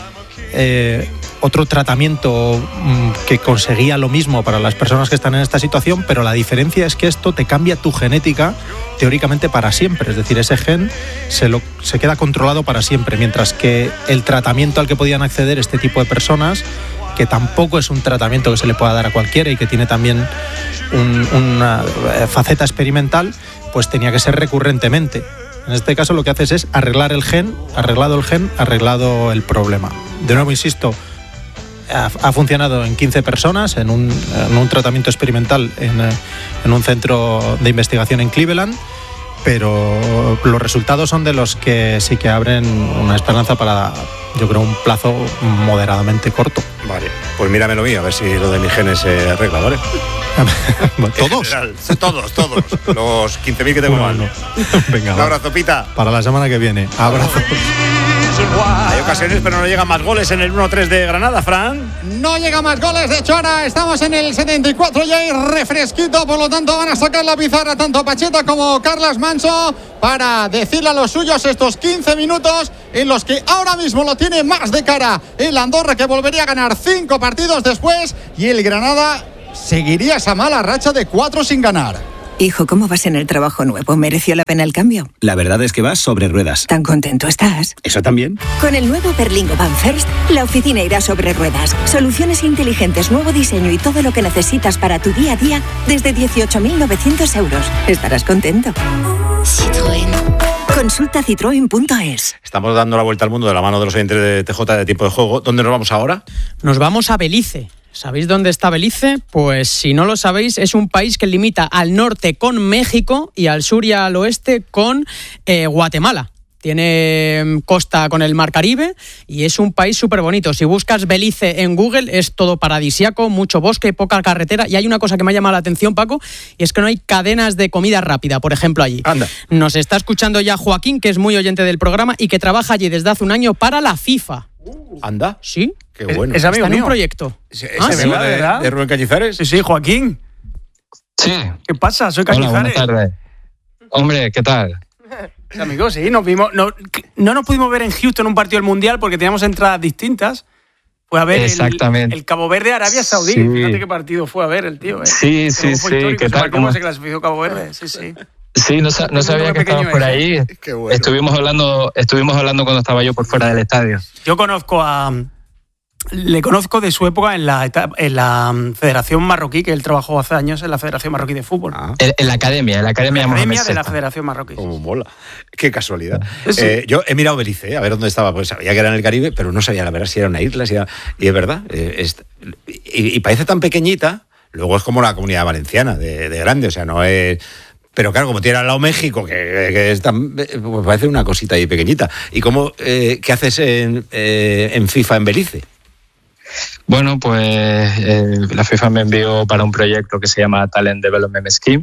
eh, otro tratamiento mmm, que conseguía lo mismo para las personas que están en esta situación, pero la diferencia es que esto te cambia tu genética teóricamente para siempre. Es decir, ese gen se, lo, se queda controlado para siempre, mientras que el tratamiento al que podían acceder este tipo de personas, que tampoco es un tratamiento que se le pueda dar a cualquiera y que tiene también un, una faceta experimental, pues tenía que ser recurrentemente. En este caso lo que haces es arreglar el gen, arreglado el gen, arreglado el problema. De nuevo, insisto, ha, ha funcionado en quince personas, en un, en un tratamiento experimental en, en un centro de investigación en Cleveland, pero los resultados son de los que sí que abren una esperanza para, yo creo, un plazo moderadamente corto. Vale, pues míramelo mío, a ver si lo de mis genes se arregla, ¿vale? ¿Todos? General, todos, todos. Los quince mil que tengo bueno, mal. Venga, un abrazo, Pita. Para la semana que viene. Abrazo. Hay ocasiones, pero no llegan más goles en el uno tres de Granada, Fran. No llega más goles, de hecho ahora estamos en el setenta y cuatro y hay refresquito, por lo tanto van a sacar la pizarra tanto Pacheta como Carlas Manso para decirle a los suyos estos quince minutos en los que ahora mismo lo tiene más de cara el Andorra, que volvería a ganar cinco partidos después, y el Granada seguiría esa mala racha de cuatro sin ganar. Hijo, ¿cómo vas en el trabajo nuevo? ¿Mereció la pena el cambio? La verdad es que vas sobre ruedas. ¿Tan contento estás? ¿Eso también? Con el nuevo Berlingo Van First, la oficina irá sobre ruedas. Soluciones inteligentes, nuevo diseño y todo lo que necesitas para tu día a día desde dieciocho mil novecientos euros. Estarás contento. Citroën. Consulta citroen punto es. Estamos dando la vuelta al mundo de la mano de los oyentes de T J de Tiempo de Juego. ¿Dónde nos vamos ahora? Nos vamos a Belice. ¿Sabéis dónde está Belice? Pues si no lo sabéis, es un país que limita al norte con México y al sur y al oeste con eh, Guatemala. Tiene costa con el Mar Caribe y es un país súper bonito. Si buscas Belice en Google es todo paradisíaco, mucho bosque, poca carretera. Y hay una cosa que me ha llamado la atención, Paco, y es que no hay cadenas de comida rápida, por ejemplo, allí. Anda. Nos está escuchando ya Joaquín, que es muy oyente del programa y que trabaja allí desde hace un año para la FIFA. ¿Anda? Sí. Qué bueno. Es amigo Está en mío. un proyecto. ¿Ese Ah, amigo ¿sí? de, ¿verdad? de Rubén Cañizares? Sí, sí, Joaquín. Sí. ¿Qué pasa? Soy Hola, Cañizares. buenas tardes. Hombre, ¿qué tal? Amigos, sí, nos vimos. No, no nos pudimos ver en Houston un partido del Mundial porque teníamos entradas distintas. Fue a ver Exactamente. el, el Cabo Verde Arabia Saudí. Sí. Fíjate qué partido fue a ver el tío. ¿eh? Sí, sí, Fue sí. histórico, ¿Qué se tal? marcó ¿Cómo? cómo se clasificó Cabo Verde. Sí, sí. Sí, no, sa- no sabía que estabas pequeño por es, ahí. Qué bueno. Estuvimos hablando, estuvimos hablando cuando estaba yo por fuera del estadio. Yo conozco a. Le conozco de su época en la, etapa- en la mm, Federación Marroquí, que él trabajó hace años en la Federación Marroquí de Fútbol. Ah. En, en la academia, en la academia, la Mohamed academia de la sexto. Federación Marroquí. Como mola. Qué casualidad. Sí. Eh, yo he mirado Belice, eh, a ver dónde estaba. Pues sabía que era en el Caribe, pero no sabía la verdad si era una isla. Si era... Y es verdad. Eh, es... y, y parece tan pequeñita. Luego es como la Comunidad Valenciana, de, de grande. O sea, no es... Pero claro, como tiene al lado México, que, que es tan, pues parece una cosita ahí pequeñita. ¿Y cómo, eh, qué haces en, eh, en FIFA en Belice? Bueno, pues eh, la FIFA me envió para un proyecto que se llama Talent Development Scheme,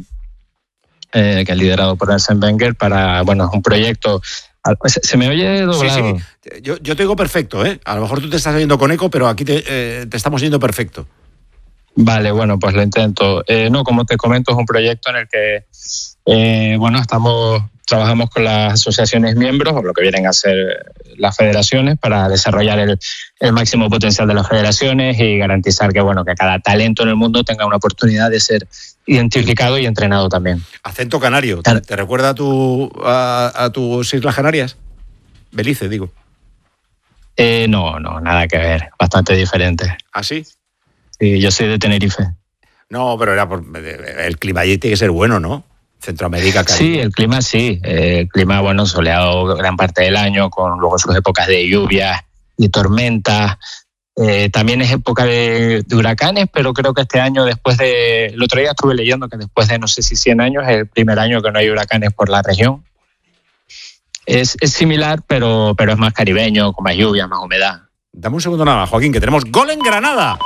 eh, que es liderado por Arsène Wenger, para, bueno, es un proyecto... ¿Se, se me oye doblado? Sí, sí. Yo, yo te digo perfecto, ¿eh? A lo mejor tú te estás oyendo con eco, pero aquí te, eh, te estamos oyendo perfecto. Vale, bueno, pues lo intento. Eh, no, como te comento, es un proyecto en el que, eh, bueno, estamos trabajamos con las asociaciones miembros, o lo que vienen a ser las federaciones, para desarrollar el, el máximo potencial de las federaciones y garantizar que, bueno, que cada talento en el mundo tenga una oportunidad de ser identificado y entrenado también. Acento canario. ¿Te, te recuerda a, tu, a, a tus Islas Canarias? Belice, digo. Eh, no, no, nada que ver. Bastante diferente. ¿Ah, sí? Sí, yo soy de Tenerife. No, pero era por, el clima allí tiene que ser bueno, ¿no? Centroamérica, Caribe. Sí, el clima sí. Eh, el clima, bueno, soleado gran parte del año, con luego sus épocas de lluvias y tormentas. Eh, también es época de, de huracanes, pero creo que este año, después de... El otro día estuve leyendo que después de no sé si cien años, es el primer año que no hay huracanes por la región. Es, es similar, pero, pero es más caribeño, con más lluvia, más humedad. Dame un segundo nada más, Joaquín, que tenemos gol en Granada.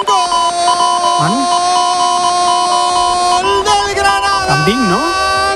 ¡Gol del Granada! Gambín, ¿no?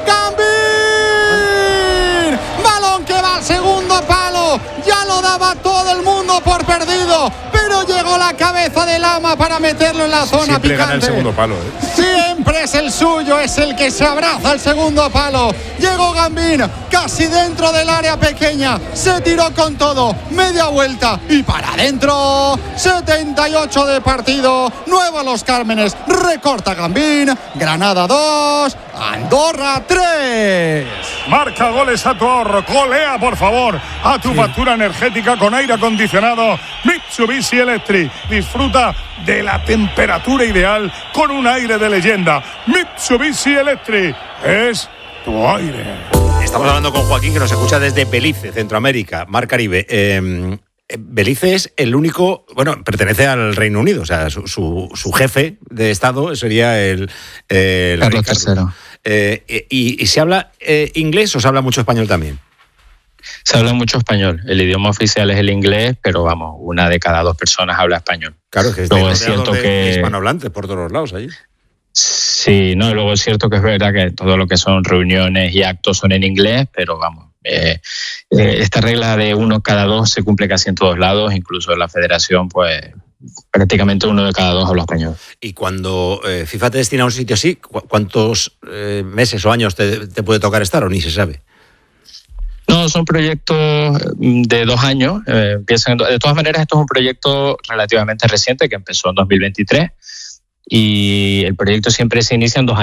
¡Gambín! Balón que va al segundo palo. Ya lo daba todo el mundo por perdido, pero llegó la cabeza de Lama para meterlo en la zona Siempre picante. gana el segundo palo, ¿eh? Siempre es el suyo, es el que se abraza al segundo palo. Llegó Gambín, casi dentro del área pequeña. Se tiró con todo, media vuelta y para adentro. setenta y ocho de partido. Nuevo Los Cármenes, recorta Gambín. Granada dos, Andorra tres. Marca goles a tu ahorro, golea por favor a tu sí. factura energética con aire acondicionado Mitsubishi Electric. Disfruta de la temperatura ideal con un aire de leyenda. Mitsubishi Electric es tu aire. Estamos hablando con Joaquín, que nos escucha desde Belice, Centroamérica, Mar Caribe. Eh, Belice es el único, bueno, pertenece al Reino Unido, o sea, su, su, su jefe de Estado sería el, eh, el Carlos tercero. Eh, y, ¿Y se habla eh, inglés o se habla mucho español también? Se habla mucho español. El idioma oficial es el inglés, pero vamos, una de cada dos personas habla español. Claro, que luego es cierto de que hispanohablantes por todos los lados allí. Sí, no, luego es cierto que es verdad que todo lo que son reuniones y actos son en inglés, pero vamos, eh, eh, esta regla de uno cada dos se cumple casi en todos lados, incluso en la federación, pues prácticamente uno de cada dos habla español. Y cuando eh, FIFA te destina a un sitio así, ¿cu- ¿cuántos eh, meses o años te, te puede tocar estar o ni se sabe? No, son proyectos de dos años. Eh, empiezan, de todas maneras, esto es un proyecto relativamente reciente que empezó en dos mil veintitrés y el proyecto siempre se inicia en dos años.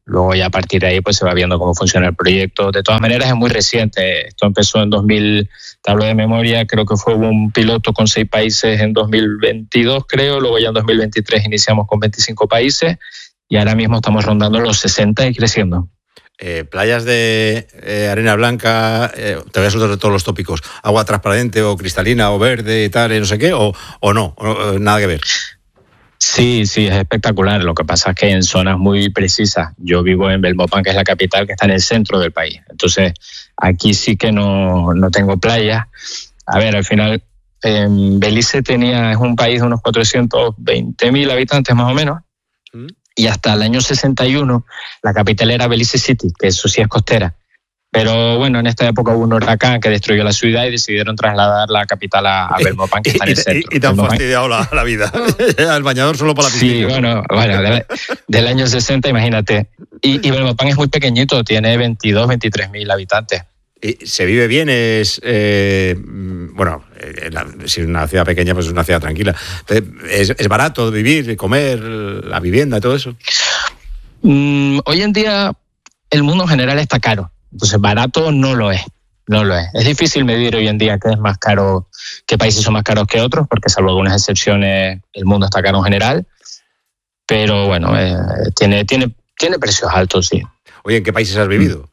Luego ya a partir de ahí pues se va viendo cómo funciona el proyecto. De todas maneras es muy reciente. Esto empezó en dos mil, te hablo de memoria, creo que fue un piloto con seis países en dos mil veintidós, creo. Luego ya en dos mil veintitrés iniciamos con veinticinco países y ahora mismo estamos rondando los sesenta y creciendo. Eh, playas de eh, arena blanca, eh, te voy a soltar todos los tópicos, agua transparente o cristalina o verde y tal, y no sé qué, o, o no, o, nada que ver. Sí, sí, es espectacular. Lo que pasa es que en zonas muy precisas. Yo vivo en Belmopán, que es la capital, que está en el centro del país. Entonces, aquí sí que no, no tengo playa. A ver, al final, eh, Belice tenía, es un país de unos cuatrocientos veinte mil habitantes más o menos. ¿Mm? Y hasta el año sesenta y uno, la capital era Belice City, que eso sí es costera. Pero bueno, en esta época hubo un huracán que destruyó la ciudad y decidieron trasladar la capital a, a Belmopán, que está en el centro. Y, y te han fastidiado la, la vida. Al bañador solo para la piscina. Sí, bueno, bueno del, del año sesenta, imagínate. Y, y Belmopán es muy pequeñito, tiene veintidós, veintitrés mil habitantes. Y se vive bien, es... Eh, bueno, eh, la, si es una ciudad pequeña, pues es una ciudad tranquila. Es, es barato vivir, comer, la vivienda, todo eso. Mm, hoy en día el mundo en general está caro. Entonces, barato no lo es, no lo es. Es difícil medir hoy en día qué es más caro, qué países son más caros que otros, porque salvo algunas excepciones, el mundo está caro en general. Pero bueno, eh, tiene, tiene, tiene precios altos, sí. Oye, ¿en qué países has vivido?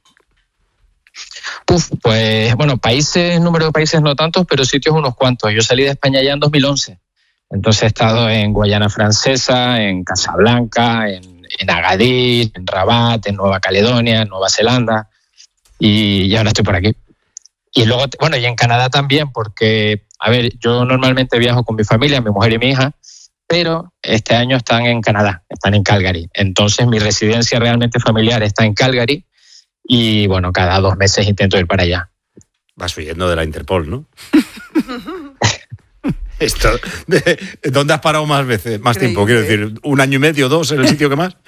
Uf, pues, bueno, países, número de países no tantos, pero sitios unos cuantos. Yo salí de España ya en dos mil once. Entonces he estado en Guayana Francesa, en Casablanca, en, en Agadir, en Rabat, en Nueva Caledonia, en Nueva Zelanda. Y, y ahora estoy por aquí. Y luego, bueno, y en Canadá también, porque, a ver, yo normalmente viajo con mi familia, mi mujer y mi hija, pero este año están en Canadá, están en Calgary. Entonces mi residencia realmente familiar está en Calgary y, bueno, cada dos meses intento ir para allá. Vas huyendo de la Interpol, ¿no? Esto, de, ¿dónde has parado más veces, más Increíble. tiempo? Quiero decir, ¿un año y medio, dos en el sitio que más?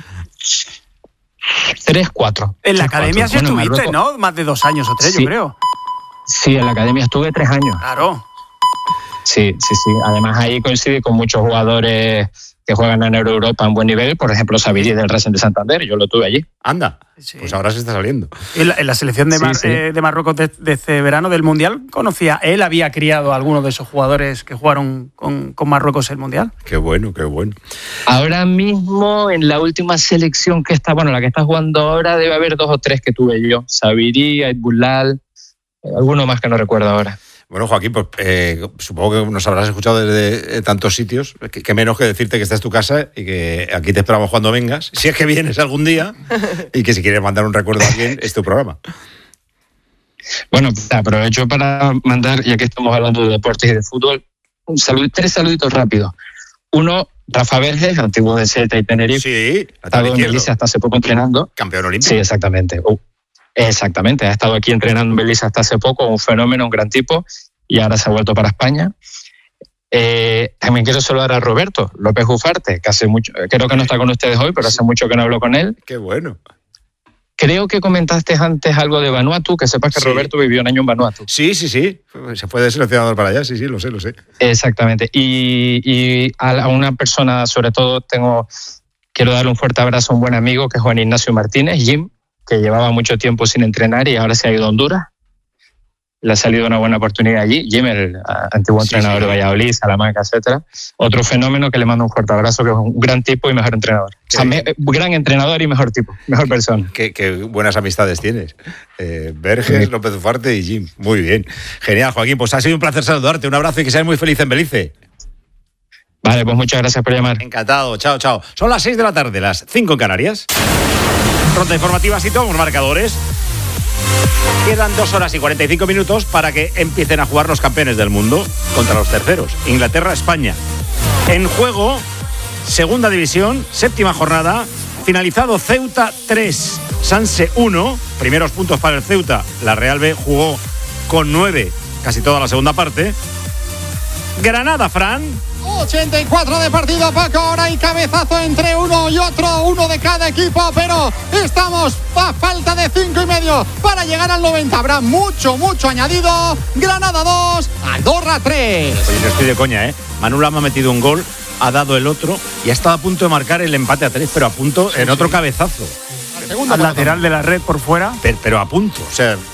Tres, cuatro. En la tres, academia sí bueno, estuviste, ¿no? Más de dos años o tres, sí. yo creo. Sí, en la academia estuve tres años. Claro. Sí, sí, sí. Además ahí coincidí con muchos jugadores que juegan en Europa en buen nivel. Por ejemplo, Sabiri del Racing de Santander, yo lo tuve allí. Anda, sí. Pues ahora se está saliendo. En la, en la selección de, Mar, sí, sí. Eh, de Marruecos de, de este verano del Mundial, conocía, él había criado a algunos de esos jugadores que jugaron con, con Marruecos el Mundial. Qué bueno, qué bueno. Ahora mismo, en la última selección que está, bueno, la que está jugando ahora, debe haber dos o tres que tuve yo. Sabiri, Aitbulal, alguno más que no recuerdo ahora. Bueno, Joaquín, pues eh, supongo que nos habrás escuchado desde tantos sitios, que, que menos que decirte que esta es tu casa y que aquí te esperamos cuando vengas, si es que vienes algún día, y que si quieres mandar un recuerdo a alguien, es tu programa. Bueno, aprovecho para mandar, ya que estamos hablando de deportes y de fútbol, un saludo, tres saluditos rápidos. Uno, Rafa Verges, antiguo de Celta y Tenerife. Sí, ha estado en Belice hasta hace poco entrenando. Campeón olímpico. Sí, exactamente. Uh, exactamente, ha estado aquí entrenando en Belice hasta hace poco, un fenómeno, un gran tipo, y ahora se ha vuelto para España. Eh, también quiero saludar a Roberto López Ufarte, que hace mucho, creo que no está con ustedes hoy, pero hace mucho que no hablo con él. Qué bueno. Creo que comentaste antes algo de Vanuatu, que sepas que sí. Roberto vivió un año en Vanuatu. Sí, sí, sí. Se fue de seleccionador para allá, sí, sí, lo sé, lo sé. Exactamente. Y, y a una persona, sobre todo, tengo quiero darle un fuerte abrazo a un buen amigo, que es Juan Ignacio Martínez, Jim, que llevaba mucho tiempo sin entrenar y ahora se ha ido a Honduras. Le ha salido una buena oportunidad allí. Jim, el antiguo sí, entrenador sí. de Valladolid, Salamanca, etcétera. Otro fenómeno que le mando un fuerte abrazo, que es un gran tipo y mejor entrenador. O sea, me, gran entrenador y mejor tipo, mejor persona. Qué, qué buenas amistades tienes. Eh, Verges, sí. López Ufarte y Jim. Muy bien. Genial, Joaquín. Pues ha sido un placer saludarte. Un abrazo y que seas muy feliz en Belice. Vale, pues muchas gracias por llamar. Encantado. Chao, chao. Son las seis de la tarde, las cinco en Canarias. Ronda informativa, si tomamos marcadores. Quedan dos horas y cuarenta y cinco minutos para que empiecen a jugar los campeones del mundo contra los terceros, Inglaterra, España. En juego, segunda división, séptima jornada, finalizado Ceuta tres, Sanse uno, primeros puntos para el Ceuta. La Real B jugó con nueve casi toda la segunda parte. Granada, Fran. ochenta y cuatro de partido, Paco. Ahora hay cabezazo entre uno y otro, uno de cada equipo, pero estamos a falta de cinco y medio para llegar al noventa. Habrá mucho, mucho añadido. Granada dos, Andorra tres. Oye, no estoy de coña, ¿eh? Manu Lama ha metido un gol, ha dado el otro y ha estado a punto de marcar el empate a tres, pero a punto sí, en otro sí. cabezazo. al lateral de la red por fuera. Pero, pero a punto, o sea,